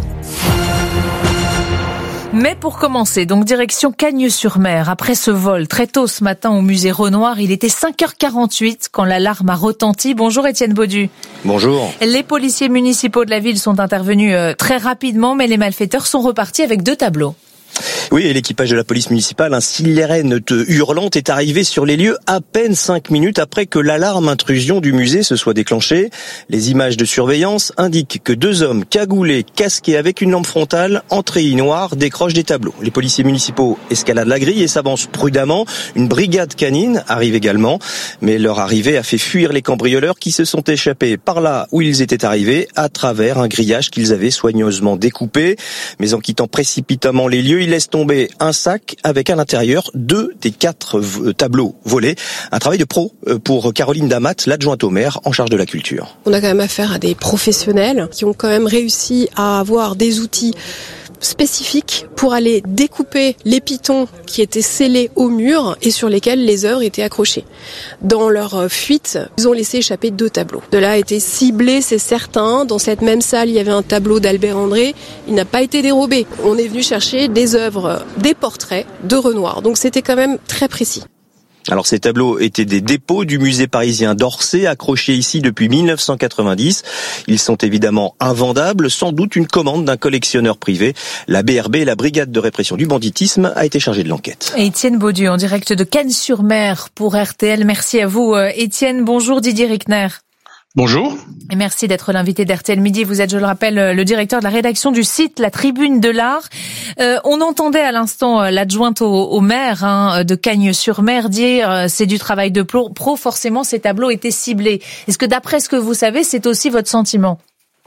Mais pour commencer, donc direction Cagnes-sur-Mer. Après ce vol très tôt ce matin au musée Renoir, il était 5h48 quand l'alarme a retenti. Bonjour Étienne Baudu. Bonjour. Les policiers municipaux de la ville sont intervenus très rapidement, mais les malfaiteurs sont repartis avec 2 tableaux. Oui, et l'équipage de la police municipale, un sirène hurlante, est arrivé sur les lieux à peine 5 minutes après que l'alarme intrusion du musée se soit déclenchée. Les images de surveillance indiquent que 2 hommes cagoulés, casqués avec une lampe frontale, en treillis noir, décrochent des tableaux. Les policiers municipaux escaladent la grille et s'avancent prudemment. Une brigade canine arrive également, mais leur arrivée a fait fuir les cambrioleurs qui se sont échappés par là où ils étaient arrivés, à travers un grillage qu'ils avaient soigneusement découpé. Mais en quittant précipitamment les lieux, ils laissent tomber un sac avec à l'intérieur 2 des 4 tableaux volés. Un travail de pro pour Caroline Damat, l'adjointe au maire en charge de la culture. On a quand même affaire à des professionnels qui ont quand même réussi à avoir des outils spécifiques pour aller découper les pitons qui étaient scellés au mur et sur lesquels les œuvres étaient accrochées. Dans leur fuite, ils ont laissé échapper 2 tableaux. De là a été ciblé, c'est certain. Dans cette même salle, il y avait un tableau d'Albert André. Il n'a pas été dérobé. On est venu chercher des œuvres, des portraits de Renoir. Donc c'était quand même très précis. Alors ces tableaux étaient des dépôts du musée parisien d'Orsay, accrochés ici depuis 1990. Ils sont évidemment invendables, sans doute une commande d'un collectionneur privé. La BRB, la brigade de répression du banditisme, a été chargée de l'enquête. Et Étienne Baudu en direct de Cagnes-sur-Mer pour RTL. Merci à vous Étienne. Bonjour Didier Rickner. Bonjour. Et merci d'être l'invité d'RTL Midi. Vous êtes, je le rappelle, le directeur de la rédaction du site La Tribune de l'Art. On entendait à l'instant l'adjointe au maire de Cagnes-sur-Mer dire c'est du travail de pro, forcément ces tableaux étaient ciblés. Est-ce que d'après ce que vous savez, c'est aussi votre sentiment ?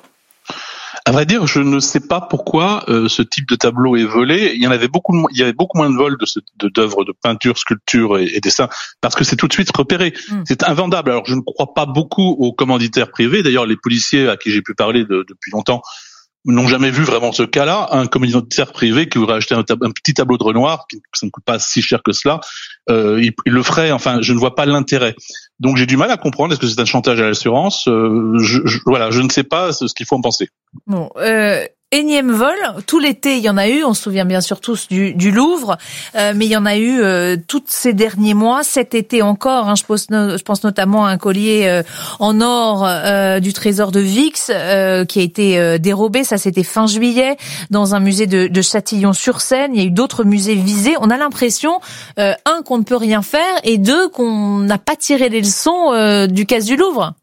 À vrai dire, je ne sais pas pourquoi ce type de tableau est volé. Il y avait beaucoup moins de vols d'œuvres de peinture, sculpture et dessin, parce que c'est tout de suite repéré. C'est invendable. Alors, je ne crois pas beaucoup aux commanditaires privés. D'ailleurs, les policiers à qui j'ai pu parler depuis longtemps n'ont jamais vu vraiment ce cas-là. Un commanditaire privé qui voudrait acheter un petit tableau de Renoir, ça ne coûte pas si cher que cela, il le ferait. Enfin, je ne vois pas l'intérêt. Donc j'ai du mal à comprendre. Est-ce que c'est un chantage à l'assurance ? Je ne sais pas ce qu'il faut en penser. Bon, énième vol, tout l'été il y en a eu, on se souvient bien sûr tous du Louvre, mais il y en a eu tous ces derniers mois, cet été encore, je pense notamment à un collier en or du trésor de Vix qui a été dérobé, ça c'était fin juillet, dans un musée de Châtillon-sur-Seine. Il y a eu d'autres musées visés. On a l'impression, qu'on ne peut rien faire, et 2, qu'on n'a pas tiré les leçons du casse du Louvre.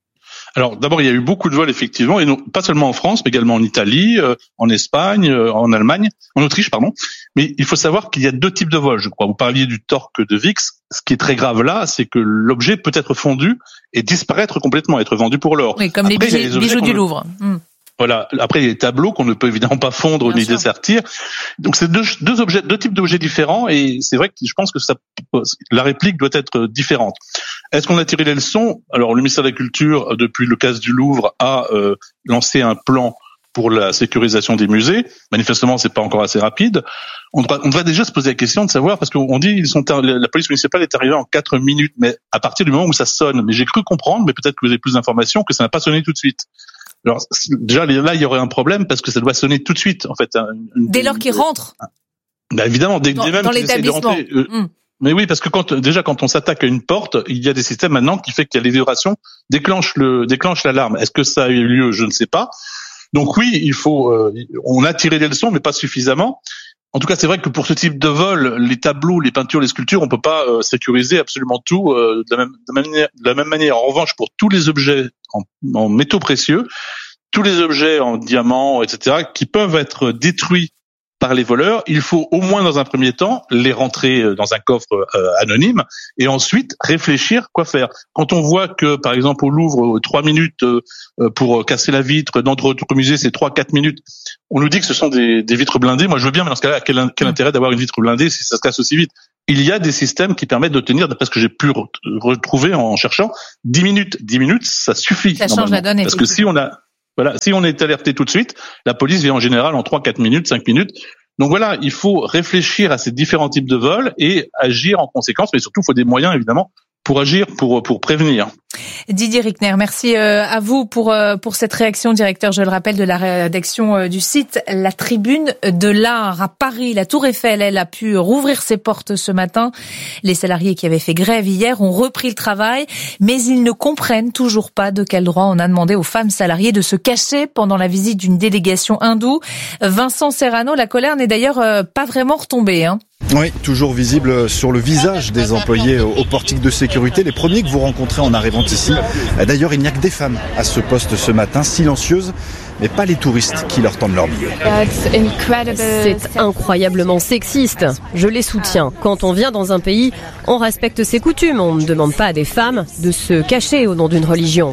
Alors d'abord, il y a eu beaucoup de vols effectivement, et non, pas seulement en France, mais également en Italie, en Espagne, en Allemagne, en Autriche, pardon. Mais il faut savoir qu'il y a 2 types de vols, je crois. Vous parliez du torque de Vix. Ce qui est très grave là, c'est que l'objet peut être fondu et disparaître complètement, être vendu pour l'or. Oui, comme après, les bijoux du Louvre. Voilà. Après, il y a des tableaux qu'on ne peut évidemment pas fondre ni dessertir. Donc, c'est deux types d'objets différents, et c'est vrai que je pense que la réplique doit être différente. Est-ce qu'on a tiré les leçons ? Alors, le ministère de la Culture, depuis le casse du Louvre, a lancé un plan pour la sécurisation des musées. Manifestement, c'est pas encore assez rapide. On devrait déjà se poser la question de savoir, parce qu'on dit la police municipale est arrivée en 4 minutes, mais à partir du moment où ça sonne. Mais j'ai cru comprendre, mais peut-être que vous avez plus d'informations, que ça n'a pas sonné tout de suite. Alors déjà là, il y aurait un problème parce que ça doit sonner tout de suite, en fait. Dès lors qu'ils rentrent. Bah évidemment, dès même dans qu'ils essayent de rentrer. Mais oui, parce que quand on s'attaque à une porte, il y a des systèmes maintenant qui fait qu'il y a les vibrations, déclenche l'alarme. Est-ce que ça a eu lieu ? Je ne sais pas. Donc oui, on a tiré des leçons, mais pas suffisamment. En tout cas, c'est vrai que pour ce type de vol, les tableaux, les peintures, les sculptures, on peut pas sécuriser absolument tout de la même manière. En revanche, pour tous les objets en métaux précieux, tous les objets en diamants, etc., qui peuvent être détruits par les voleurs, il faut au moins dans un premier temps les rentrer dans un coffre anonyme et ensuite réfléchir quoi faire. Quand on voit que, par exemple, au Louvre, 3 minutes pour casser la vitre, dans d'autres musées, c'est 3-4 minutes, on nous dit que ce sont des vitres blindées. Moi, je veux bien, mais dans ce cas-là, quel intérêt d'avoir une vitre blindée si ça se casse aussi vite? Il y a des systèmes qui permettent de tenir, d'après ce que j'ai pu retrouver en cherchant, 10 minutes. 10 minutes, ça suffit. Ça change la donne. Parce que si on est alerté tout de suite, la police vient en général en 3, 4 minutes, 5 minutes. Donc voilà, il faut réfléchir à ces différents types de vols et agir en conséquence, mais surtout, il faut des moyens, évidemment, pour agir, pour prévenir. Didier Rickner, merci à vous pour cette réaction, directeur, je le rappelle, de la rédaction du site La Tribune de l'Art à Paris. La Tour Eiffel, elle a pu rouvrir ses portes ce matin. Les salariés qui avaient fait grève hier ont repris le travail, mais ils ne comprennent toujours pas de quel droit on a demandé aux femmes salariées de se cacher pendant la visite d'une délégation hindoue. Vincent Serrano, la colère n'est d'ailleurs pas vraiment retombée, hein. Oui, toujours visible sur le visage des employés au portique de sécurité, les premiers que vous rencontrez en arrivant ici. D'ailleurs, il n'y a que des femmes à ce poste ce matin, silencieuses, mais pas les touristes qui leur tendent leur billet. C'est incroyablement sexiste. Je les soutiens. Quand on vient dans un pays, on respecte ses coutumes. On ne demande pas à des femmes de se cacher au nom d'une religion.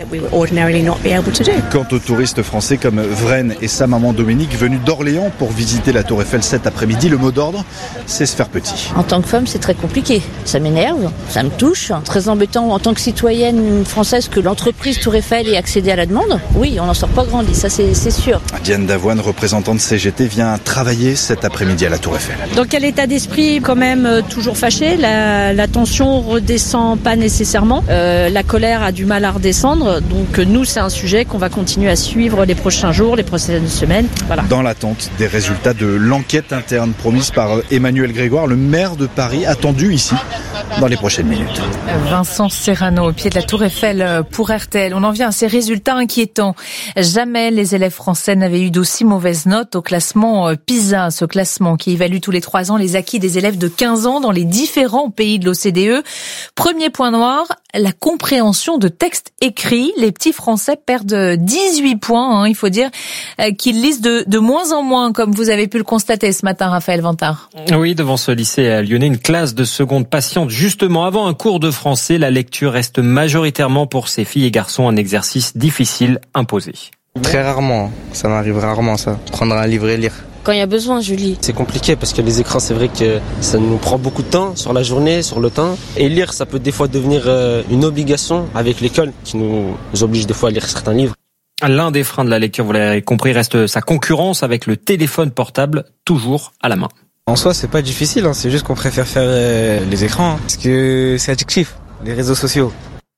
Quant aux touristes français comme Vren et sa maman Dominique, venus d'Orléans pour visiter la Tour Eiffel cet après-midi, le mot d'ordre, c'est se faire petit. En tant que femme, c'est très compliqué. Ça m'énerve, ça me touche. Très embêtant en tant que citoyenne française que l'entreprise Tour Eiffel ait accédé à la demande. Oui, on n'en sort pas grandi, ça c'est sûr. Diane Davoine, représentante CGT, vient travailler cet après-midi à la Tour Eiffel. Dans quel état d'esprit? Quand même toujours fâché. La tension redescend pas nécessairement. La colère a du mal à redescendre. Donc nous, c'est un sujet qu'on va continuer à suivre les prochains jours, les prochaines semaines. Voilà. Dans l'attente des résultats de l'enquête interne promise par Emmanuel Grégoire, le maire de Paris, attendu ici dans les prochaines minutes. Vincent Serrano, au pied de la Tour Eiffel pour RTL. On en vient à ces résultats inquiétants. Jamais les élèves français n'avaient eu d'aussi mauvaises notes au classement PISA, ce classement qui évalue tous les 3 ans les acquis des élèves de 15 ans dans les différents pays de l'OCDE. Premier point noir, la compréhension de textes écrits. Les petits Français perdent 18 points, il faut dire qu'ils lisent de moins en moins, comme vous avez pu le constater ce matin, Raphaël Vantard. Oui, devant ce lycée lyonnais, une classe de seconde patiente justement avant un cours de français. La lecture reste majoritairement pour ces filles et garçons un exercice difficile imposé. Très rarement, ça m'arrive rarement ça, prendre un livre et lire. Quand il y a besoin, je lis. C'est compliqué parce que les écrans, c'est vrai que ça nous prend beaucoup de temps sur la journée, sur le temps. Et lire, ça peut des fois devenir une obligation avec l'école qui nous oblige des fois à lire certains livres. L'un des freins de la lecture, vous l'avez compris, reste sa concurrence avec le téléphone portable toujours à la main. En soi, c'est pas difficile, c'est juste qu'on préfère faire les écrans parce que c'est addictif, les réseaux sociaux.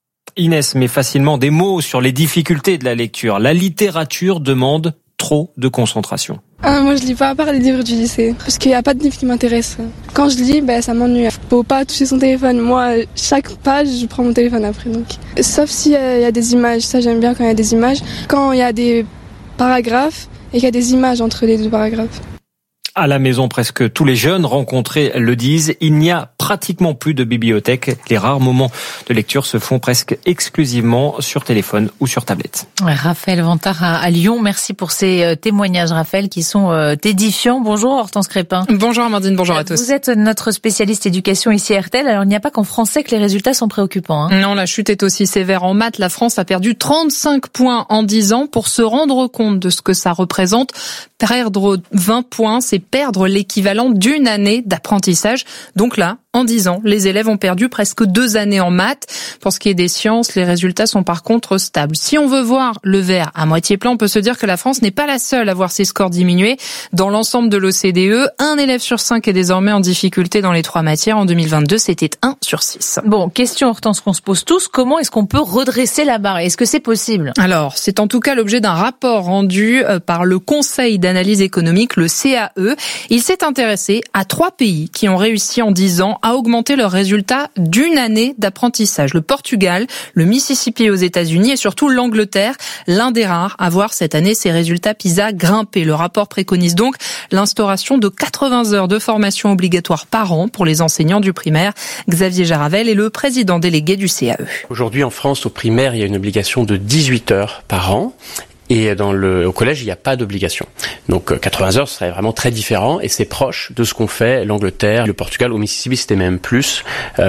Inès met facilement des mots sur les difficultés de la lecture. La littérature demande trop de concentration. Moi je lis pas à part les livres du lycée parce qu'il n'y a pas de livre qui m'intéresse. Quand je lis, ça m'ennuie. Faut pas toucher son téléphone. Moi, chaque page, je prends mon téléphone après. Donc. Sauf s'il y a des images. Ça j'aime bien quand il y a des images. Quand il y a des paragraphes et qu'il y a des images entre les 2 paragraphes. À la maison, presque tous les jeunes rencontrés le disent, il n'y a pratiquement plus de bibliothèque. Les rares moments de lecture se font presque exclusivement sur téléphone ou sur tablette. Raphaël Vantard à Lyon, merci pour ces témoignages, Raphaël, qui sont édifiants. Bonjour Hortense Crépin. Bonjour Amandine, bonjour à tous. Vous êtes notre spécialiste éducation ici à RTL. Alors il n'y a pas qu'en français que les résultats sont préoccupants. Non, la chute est aussi sévère en maths. La France a perdu 35 points en 10 ans. Pour se rendre compte de ce que ça représente, perdre 20 points, c'est perdre l'équivalent d'une année d'apprentissage. Donc là, en 10 ans, les élèves ont perdu presque 2 années en maths. Pour ce qui est des sciences, les résultats sont par contre stables. Si on veut voir le verre à moitié plein, on peut se dire que la France n'est pas la seule à voir ses scores diminuer. Dans l'ensemble de l'OCDE, 1 élève sur 5 est désormais en difficulté dans les 3 matières. En 2022, c'était 1 sur 6. Bon, question Hortense qu'on se pose tous, comment est-ce qu'on peut redresser la barre? Est-ce que c'est possible? Alors, c'est en tout cas l'objet d'un rapport rendu par le Conseil d'analyse économique, le CAE. Il s'est intéressé à 3 pays qui ont réussi en 10 ans à augmenter leurs résultats d'une année d'apprentissage. Le Portugal, le Mississippi aux États-Unis et surtout l'Angleterre, l'un des rares à voir cette année ses résultats PISA grimper. Le rapport préconise donc l'instauration de 80 heures de formation obligatoire par an pour les enseignants du primaire. Xavier Jaravel est le président délégué du CAE. Aujourd'hui en France, au primaire, il y a une obligation de 18 heures par an. Et au collège, il n'y a pas d'obligation. Donc 80 heures, ce serait vraiment très différent et c'est proche de ce qu'ont fait l'Angleterre, le Portugal. Au Mississippi, c'était même plus.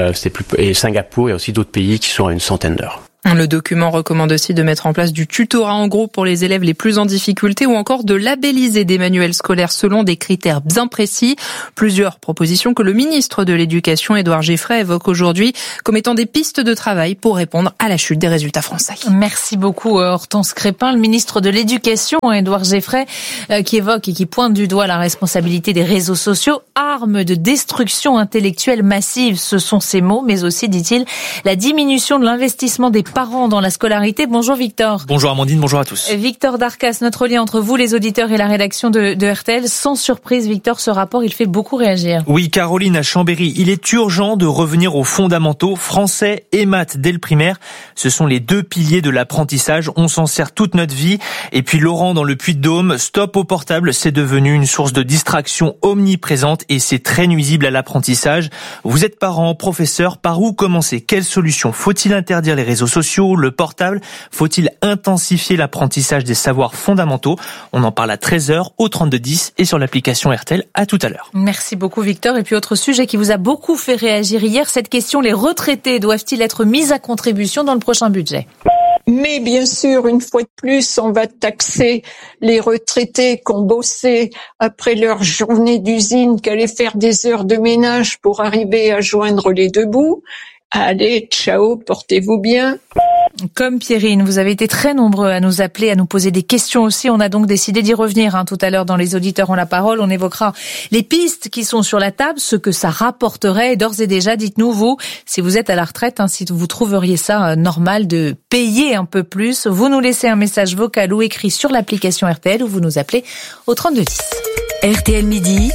Et Singapour, il y a aussi d'autres pays qui sont à une centaine d'heures. Le document recommande aussi de mettre en place du tutorat en groupe pour les élèves les plus en difficulté ou encore de labelliser des manuels scolaires selon des critères bien précis. Plusieurs propositions que le ministre de l'Éducation, Édouard Geffray, évoque aujourd'hui comme étant des pistes de travail pour répondre à la chute des résultats français. Merci beaucoup Hortense Crépin, le ministre de l'Éducation, Édouard Geffray, qui évoque et qui pointe du doigt la responsabilité des réseaux sociaux, armes de destruction intellectuelle massive, ce sont ces mots, mais aussi, dit-il, la diminution de l'investissement des parents dans la scolarité. Bonjour Victor. Bonjour Amandine, bonjour à tous. Victor Darcas, notre lien entre vous, les auditeurs et la rédaction de RTL. Sans surprise, Victor, ce rapport, il fait beaucoup réagir. Oui, Caroline à Chambéry, il est urgent de revenir aux fondamentaux, français et maths dès le primaire. Ce sont les deux piliers de l'apprentissage, on s'en sert toute notre vie. Et puis Laurent dans le Puy-de-Dôme, stop au portable, c'est devenu une source de distraction omniprésente et c'est très nuisible à l'apprentissage. Vous êtes parents, professeurs, par où commencer? Quelle solution? Faut-il interdire les réseaux sociaux, le portable? Faut-il intensifier l'apprentissage des savoirs fondamentaux? On en parle à 13h au 3210 et sur l'application RTL. À tout à l'heure. Merci beaucoup Victor. Et puis autre sujet qui vous a beaucoup fait réagir hier, cette question, les retraités doivent-ils être mis à contribution dans le prochain budget? Mais bien sûr, une fois de plus, on va taxer les retraités qui ont bossé après leur journée d'usine, qui allaient faire des heures de ménage pour arriver à joindre les deux bouts. Allez, ciao, portez-vous bien. Comme Pierrine, vous avez été très nombreux à nous appeler, à nous poser des questions aussi. On a donc décidé d'y revenir tout à l'heure dans Les auditeurs ont la parole. On évoquera les pistes qui sont sur la table, ce que ça rapporterait. Et d'ores et déjà, dites-nous, vous, si vous êtes à la retraite, si vous trouveriez ça normal de payer un peu plus. Vous nous laissez un message vocal ou écrit sur l'application RTL ou vous nous appelez au 3210. RTL Midi.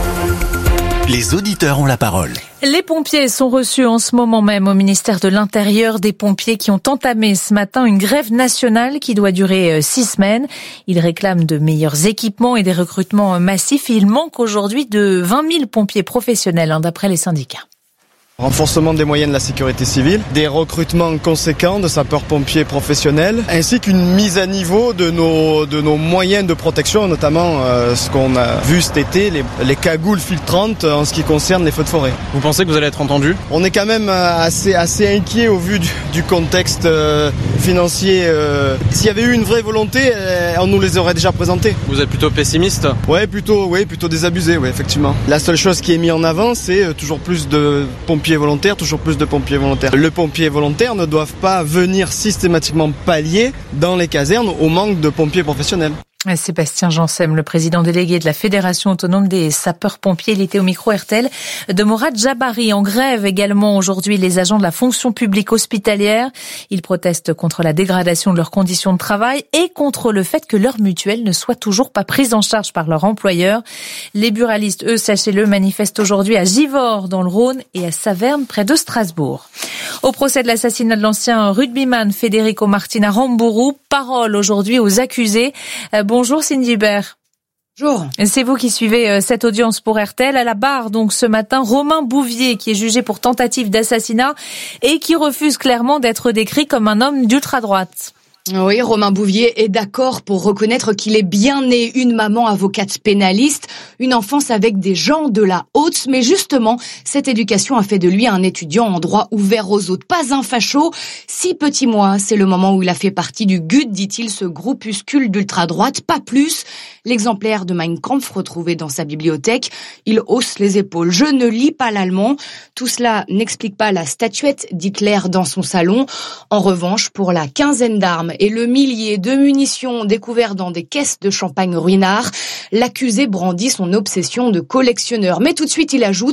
Les auditeurs ont la parole. Les pompiers sont reçus en ce moment même au ministère de l'Intérieur, des pompiers qui ont entamé ce matin une grève nationale qui doit durer 6 semaines. Ils réclament de meilleurs équipements et des recrutements massifs. Il manque aujourd'hui de 20 000 pompiers professionnels, d'après les syndicats. Renforcement des moyens de la sécurité civile, des recrutements conséquents de sapeurs-pompiers professionnels, ainsi qu'une mise à niveau de nos moyens de protection, notamment ce qu'on a vu cet été, les cagoules filtrantes en ce qui concerne les feux de forêt. Vous pensez que vous allez être entendu? On est quand même assez inquiet au vu du contexte financier. S'il y avait eu une vraie volonté, on nous les aurait déjà présentés. Vous êtes plutôt pessimiste? Ouais, plutôt désabusé, ouais, effectivement. La seule chose qui est mise en avant, c'est toujours plus de pompiers volontaires, toujours plus de pompiers volontaires. Le pompier volontaire ne doit pas venir systématiquement pallier dans les casernes au manque de pompiers professionnels. Sébastien Jansem, le président délégué de la Fédération autonome des sapeurs-pompiers, il était au micro RTL de Morad Jabari. En grève également aujourd'hui les agents de la fonction publique hospitalière. Ils protestent contre la dégradation de leurs conditions de travail et contre le fait que leur mutuelle ne soit toujours pas prise en charge par leur employeur. Les buralistes, eux, sachez-le, manifestent aujourd'hui à Givors dans le Rhône et à Saverne près de Strasbourg. Au procès de l'assassinat de l'ancien rugbyman Federico Martin à Rambourou, parole aujourd'hui aux accusés. Bonjour Cindy Hubert. Bonjour. C'est vous qui suivez cette audience pour RTL. À la barre, donc, ce matin, Romain Bouvier, qui est jugé pour tentative d'assassinat et qui refuse clairement d'être décrit comme un homme d'ultra-droite. Oui, Romain Bouvier est d'accord pour reconnaître qu'il est bien né, une maman avocate pénaliste, une enfance avec des gens de la haute, mais justement, cette éducation a fait de lui un étudiant en droit ouvert aux autres, pas un facho. 6 petits mois, c'est le moment où il a fait partie du GUD, dit-il, ce groupuscule d'ultra-droite, pas plus. L'exemplaire de Mein Kampf retrouvé dans sa bibliothèque, il hausse les épaules. Je ne lis pas l'allemand. Tout cela n'explique pas la statuette d'Hitler dans son salon. En revanche, pour la quinzaine d'armes et le millier de munitions découverts dans des caisses de champagne ruinard, l'accusé brandit son obsession de collectionneur. Mais tout de suite, il ajoute «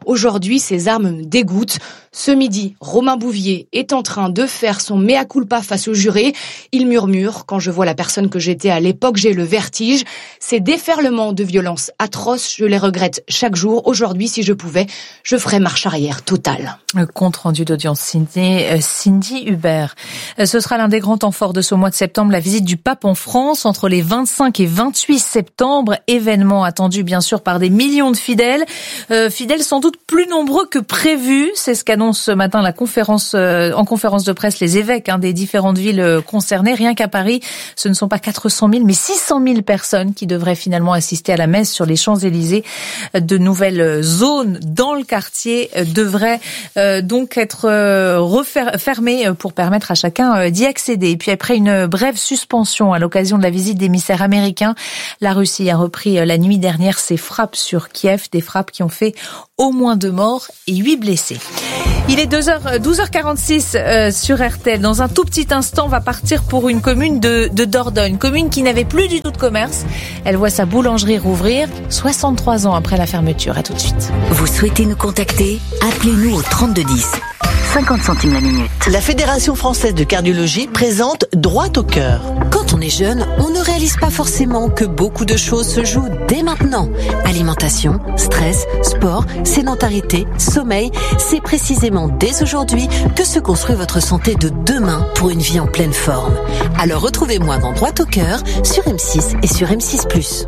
Aujourd'hui, ces armes me dégoûtent. Ce midi, Romain Bouvier est en train de faire son mea culpa face aux jurés. Il murmure: quand je vois la personne que j'étais à l'époque, j'ai le vertige. Ces déferlements de violence atroces, je les regrette chaque jour. Aujourd'hui, si je pouvais, je ferais marche arrière totale. Compte rendu d'audience signé Cindy Hubert. Ce sera l'un des grands temps forts de ce mois de septembre, la visite du pape en France entre les 25 et 28 septembre. Événement attendu bien sûr par des millions de fidèles. Fidèles sans doute plus nombreux que prévu. C'est ce qu'annonce ce matin en conférence de presse les évêques des différentes villes concernées. Rien qu'à Paris, ce ne sont pas 400 000 mais 600 000 personnes qui devraient finalement assister à la messe sur les Champs-Élysées. De nouvelles zones dans le quartier devraient donc être fermées pour permettre à chacun d'y accéder. Et puis après une brève suspension à l'occasion de la visite d'émissaires américains, la Russie a repris la nuit dernière ses frappes sur Kiev, des frappes qui ont fait au moins 2 morts et 8 blessés. Il est 12h46 sur RTL. Dans un tout petit instant, on va partir pour une commune de Dordogne, commune qui n'avait plus du tout de commerce. Elle voit sa boulangerie rouvrir 63 ans après la fermeture. À tout de suite. Vous souhaitez nous contacter? Appelez-nous au 3210. 50 centimes la minute. La Fédération française de cardiologie présente Droit au cœur. Quand on est jeune, on ne réalise pas forcément que beaucoup de choses se jouent dès maintenant. Alimentation, stress, sport, sédentarité, sommeil, c'est précisément dès aujourd'hui que se construit votre santé de demain pour une vie en pleine forme. Alors retrouvez-moi dans Droit au cœur sur M6 et sur M6+.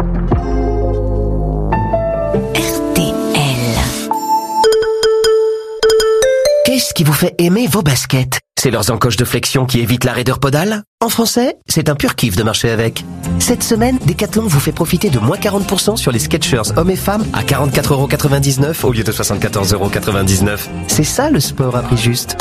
Qu'est-ce qui vous fait aimer vos baskets? C'est leurs encoches de flexion qui évitent la raideur podale? En français, c'est un pur kiff de marcher avec. Cette semaine, Decathlon vous fait profiter de moins 40% sur les Skechers hommes et femmes à 44,99€ au lieu de 74,99€. C'est ça le sport à prix juste.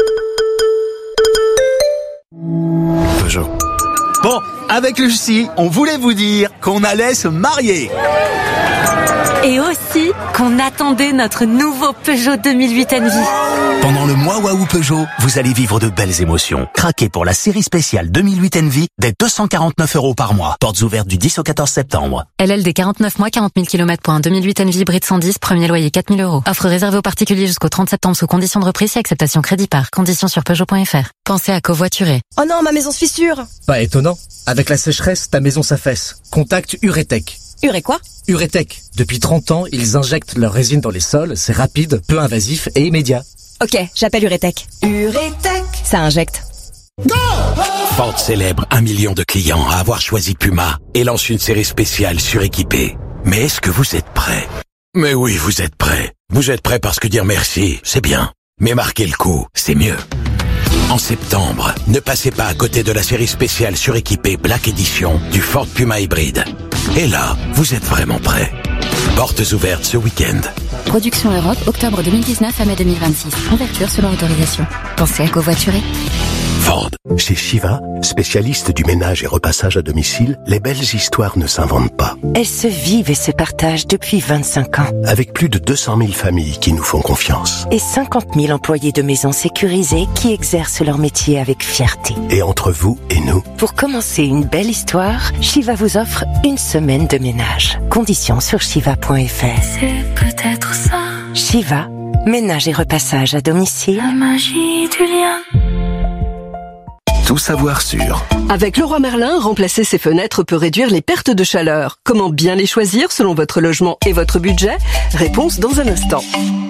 Peugeot. Bon, avec Lucie, on voulait vous dire qu'on allait se marier. Et aussi qu'on attendait notre nouveau Peugeot 2008 Envy. Pendant le mois Waouh Peugeot, vous allez vivre de belles émotions. Craquez pour la série spéciale 2008 Envy dès 249€ par mois. Portes ouvertes du 10 au 14 septembre. LLD 49 mois, 40 000 km pour un 2008 Envy hybride 110, premier loyer 4 000 €. Offre réservée aux particuliers jusqu'au 30 septembre sous conditions de reprise et acceptation crédit par. Conditions sur Peugeot.fr. Pensez à covoiturer. Oh non, ma maison se fissure. Pas étonnant. Avec la sécheresse, ta maison s'affaisse. Contacte Uretech. Uré quoi? Uretech. Depuis 30 ans, ils injectent leur résine dans les sols. C'est rapide, peu invasif et immédiat. Ok, j'appelle Uretech. Uretech. Ça injecte. Ford célèbre 1 million de clients à avoir choisi Puma et lance une série spéciale suréquipée. Mais est-ce que vous êtes prêts? Mais oui, vous êtes prêts. Vous êtes prêts parce que dire merci, c'est bien. Mais marquer le coup, c'est mieux. En septembre, ne passez pas à côté de la série spéciale suréquipée Black Edition du Ford Puma hybride. Et là, vous êtes vraiment prêts. Portes ouvertes ce week-end. Production Europe, octobre 2019 à mai 2026. Ouverture selon autorisation. Pensez à covoiturer. Ford. Chez Shiva, spécialiste du ménage et repassage à domicile, les belles histoires ne s'inventent pas. Elles se vivent et se partagent depuis 25 ans. Avec plus de 200 000 familles qui nous font confiance. Et 50 000 employés de maisons sécurisées qui exercent leur métier avec fierté. Et entre vous et nous. Pour commencer une belle histoire, Shiva vous offre une semaine de ménage. Conditions sur shiva.fr. C'est peut-être ça. Shiva, ménage et repassage à domicile. La magie du lien. Tout savoir sur. Avec Leroy Merlin, remplacer ses fenêtres peut réduire les pertes de chaleur. Comment bien les choisir selon votre logement et votre budget? Réponse dans un instant.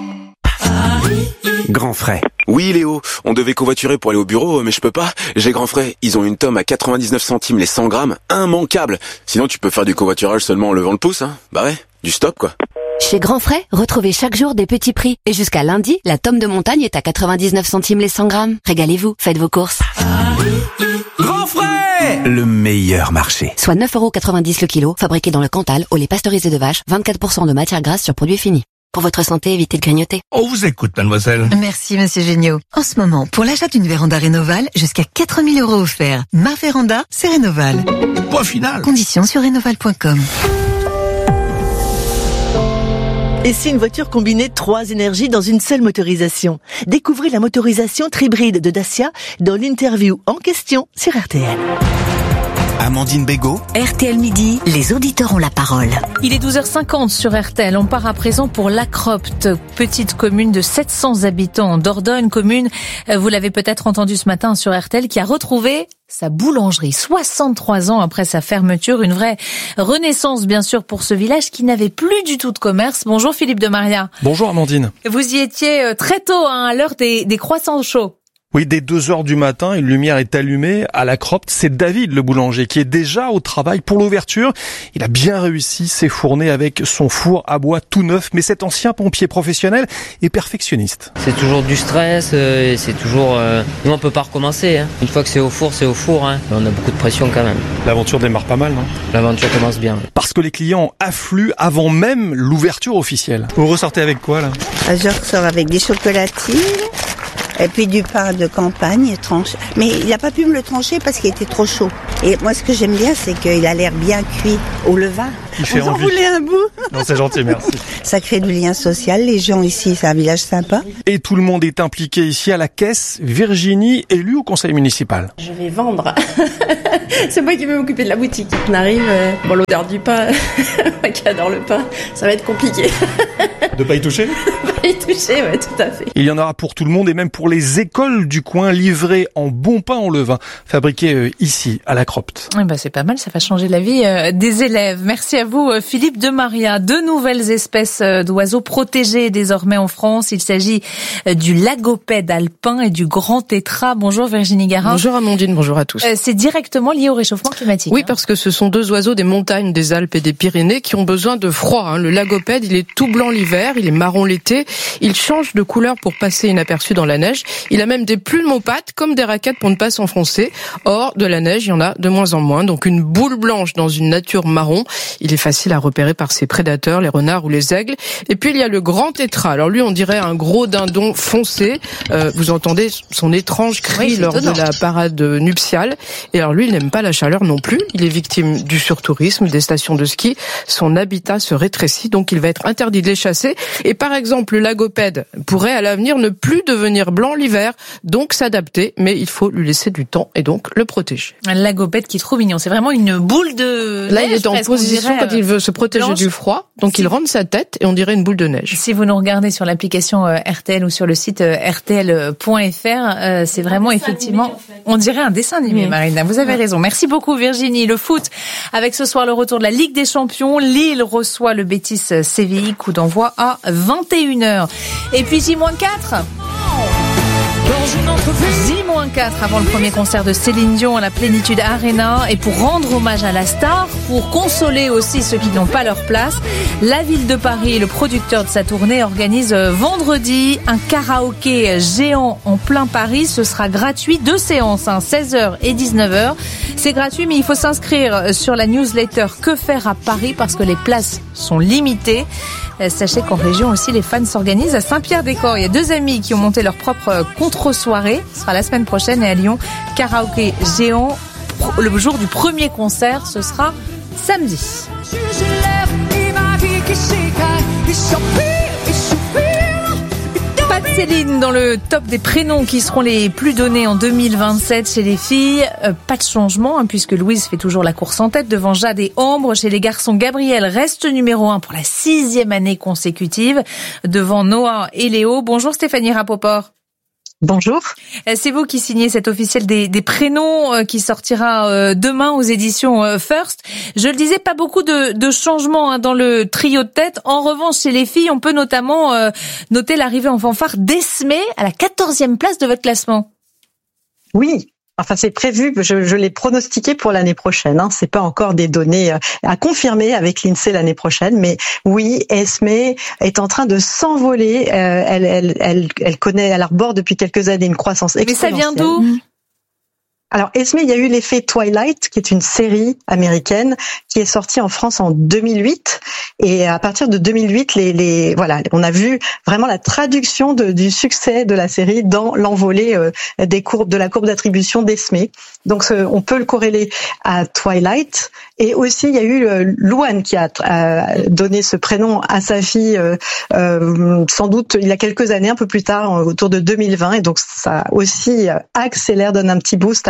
Grand Frais. Oui Léo, on devait covoiturer pour aller au bureau, mais je peux pas. J'ai Grand Frais, ils ont une tome à 99 centimes les 100 grammes, immanquable. Sinon tu peux faire du covoiturage seulement en levant le pouce, hein. Bah ouais, du stop quoi. Chez Grand Frais, retrouvez chaque jour des petits prix. Et jusqu'à lundi, la tome de montagne est à 99 centimes les 100 grammes. Régalez-vous, faites vos courses. Grand Frais, le meilleur marché. Soit 9,90€ le kilo, fabriqué dans le Cantal, au lait pasteurisé de vache, 24% de matière grasse sur produit fini. Pour votre santé, évitez de grignoter. On vous écoute, mademoiselle. Merci, monsieur Géniaud. En ce moment, pour l'achat d'une véranda Rénoval, jusqu'à 4 000 € offerts. Ma véranda, c'est Rénoval. Point final. Conditions sur rénoval.com. Et si une voiture combinait 3 énergies dans une seule motorisation? Découvrez la motorisation Tribride de Dacia dans l'interview en question sur RTL. Amandine Bégaud. RTL Midi, les auditeurs ont la parole. Il est 12h50 sur RTL. On part à présent pour La Cropte, petite commune de 700 habitants en Dordogne, commune, vous l'avez peut-être entendu ce matin sur RTL, qui a retrouvé sa boulangerie 63 ans après sa fermeture. Une vraie renaissance, bien sûr, pour ce village qui n'avait plus du tout de commerce. Bonjour Philippe de Maria. Bonjour Amandine. Vous y étiez très tôt, à l'heure des croissants chauds. Oui, dès 2h du matin, une lumière est allumée à La Cropte. C'est David, le boulanger, qui est déjà au travail pour l'ouverture. Il a bien réussi ses fournées avec son four à bois tout neuf. Mais cet ancien pompier professionnel est perfectionniste. C'est toujours du stress, et c'est toujours... Nous, on peut pas recommencer. Hein. Une fois que c'est au four, c'est au four. Hein. On a beaucoup de pression quand même. L'aventure démarre pas mal, non ? L'aventure commence bien. Parce que les clients affluent avant même l'ouverture officielle. Vous ressortez avec quoi, là ? Je ressors avec des chocolatines. Et puis du pain de campagne tranché. Mais il n'a pas pu me le trancher parce qu'il était trop chaud. Et moi, ce que j'aime bien, c'est qu'il a l'air bien cuit au levain. Vous en voulez un bout ? Non, c'est gentil, merci. Ça crée du lien social. Les gens ici, c'est un village sympa. Et tout le monde est impliqué ici à la caisse. Virginie, élue au conseil municipal. Je vais vendre. C'est moi qui vais m'occuper de la boutique. On arrive, l'odeur du pain, moi qui adore le pain, ça va être compliqué. De pas y toucher ? Pas y toucher, ouais, tout à fait. Il y en aura pour tout le monde et même pour les écoles du coin, livrées en bon pain en levain, fabriqué ici, à La Cropte. C'est pas mal, ça va changer la vie des élèves. Merci à vous, Philippe de Maria. 2 nouvelles espèces d'oiseaux protégées désormais en France. Il s'agit du lagopède alpin et du grand tétras. Bonjour Virginie Garin. Bonjour Amandine, bonjour à tous. C'est directement lié au réchauffement climatique. Oui, parce que ce sont 2 oiseaux des montagnes, des Alpes et des Pyrénées qui ont besoin de froid. Le lagopède, il est tout blanc l'hiver, il est marron l'été. Il change de couleur pour passer inaperçu dans la neige. Il a même des plumes aux pattes, comme des raquettes pour ne pas s'enfoncer. Or, de la neige, il y en a de moins en moins. Donc une boule blanche dans une nature marron. Il est facile à repérer par ses prédateurs, les renards ou les aigles. Et puis il y a le grand tétras. Alors lui, on dirait un gros dindon foncé. Vous entendez son étrange cri lors de la parade nuptiale. Et alors lui, il n'aime pas la chaleur non plus. Il est victime du surtourisme, des stations de ski. Son habitat se rétrécit, donc il va être interdit de les chasser. Et par exemple, le lagopède pourrait à l'avenir ne plus devenir blanc l'hiver, donc s'adapter, mais il faut lui laisser du temps et donc le protéger. Un lagopède qui est trop mignon, c'est vraiment une boule de Là, neige, il est en position quand il veut se protéger blanche. Du froid, donc il rentre sa tête et on dirait une boule de neige. Si vous nous regardez sur l'application RTL ou sur le site rtl.fr, c'est vraiment effectivement, on dirait un dessin animé, Marina. Vous avez raison. Merci beaucoup Virginie. Le foot, avec ce soir le retour de la Ligue des Champions. Lille reçoit le Betis Séville, coup d'envoi à 21h. Et puis J-4. J-4 avant le premier concert de Céline Dion à la Plénitude Arena. Et pour rendre hommage à la star, pour consoler aussi ceux qui n'ont pas leur place, la ville de Paris, le producteur de sa tournée, organise vendredi un karaoké géant en plein Paris. Ce sera gratuit, 2 séances, 16h et 19h. C'est gratuit, mais il faut s'inscrire sur la newsletter Que faire à Paris parce que les places sont limitées. Sachez qu'en région aussi, les fans s'organisent à Saint-Pierre-des-Corps. Il y a 2 amis qui ont monté leur propre contre-soirée. Ce sera la semaine prochaine. Et à Lyon, karaoké géant. Le jour du premier concert, ce sera samedi. Pas de Céline dans le top des prénoms qui seront les plus donnés en 2027 chez les filles. Pas de changement, puisque Louise fait toujours la course en tête devant Jade et Ambre. Chez les garçons, Gabriel reste numéro 1 pour la 6e année consécutive devant Noah et Léo. Bonjour Stéphanie Rapoport. Bonjour. C'est vous qui signez cet officiel des prénoms qui sortira demain aux éditions First. Je le disais, pas beaucoup de changements dans le trio de tête. En revanche, chez les filles, on peut notamment noter l'arrivée en fanfare d'Esme à la 14e place de votre classement. Oui. Enfin, c'est prévu, je l'ai pronostiqué pour l'année prochaine. C'est pas encore des données à confirmer avec l'INSEE l'année prochaine, mais oui, Esme est en train de s'envoler. Elle connaît, elle arbore depuis quelques années une croissance exponentielle. Mais ça vient d'où ? Alors, Esme, il y a eu l'effet Twilight, qui est une série américaine qui est sortie en France en 2008. Et à partir de 2008, voilà, on a vu vraiment la traduction du succès de la série dans l'envolée de la courbe d'attribution d'Esme. Donc, on peut le corréler à Twilight. Et aussi, il y a eu Louane qui a donné ce prénom à sa fille, sans doute il y a quelques années, un peu plus tard, autour de 2020. Et donc, ça aussi accélère, donne un petit boost à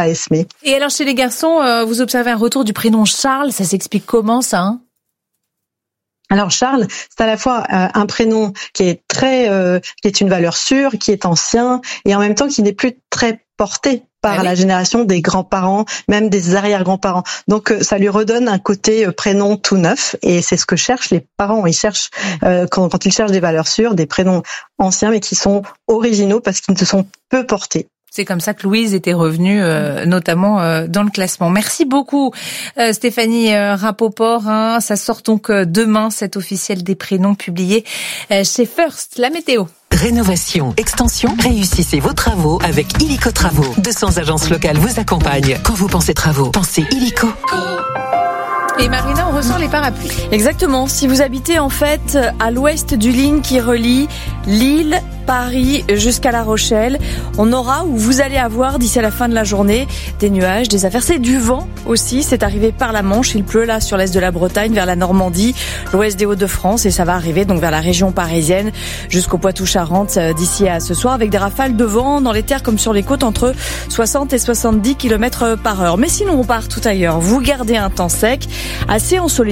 à Esmé. Et alors chez les garçons, vous observez un retour du prénom Charles, ça s'explique comment ça, hein? Alors Charles, c'est à la fois un prénom qui est qui est une valeur sûre, qui est ancien, et en même temps qui n'est plus très porté par la génération des grands-parents, même des arrière-grands-parents. Donc ça lui redonne un côté prénom tout neuf, et c'est ce que cherchent les parents. Ils cherchent quand ils cherchent des valeurs sûres, des prénoms anciens mais qui sont originaux parce qu'ils se sont peu portés. C'est comme ça que Louise était revenue, notamment dans le classement. Merci beaucoup, Stéphanie Rapoport. Hein. Ça sort donc demain, cet officiel des prénoms publié chez First. La météo. Rénovation, extension, réussissez vos travaux avec Illico Travaux. 200 agences locales vous accompagnent. Quand vous pensez travaux, pensez Illico. Et Marina, on ressent les parapluies. Exactement. Si vous habitez en fait à l'ouest du ligne qui relie Lille, Paris jusqu'à La Rochelle, on aura ou vous allez avoir d'ici à la fin de la journée des nuages, des averses, du vent aussi. C'est arrivé par la Manche. Il pleut là sur l'est de la Bretagne, vers la Normandie, l'ouest des Hauts-de-France, et ça va arriver donc vers la région parisienne jusqu'au Poitou-Charentes d'ici à ce soir, avec des rafales de vent dans les terres comme sur les côtes entre 60 et 70 km/h. Mais sinon, on part tout ailleurs. Vous gardez un temps sec, assez ensoleillé.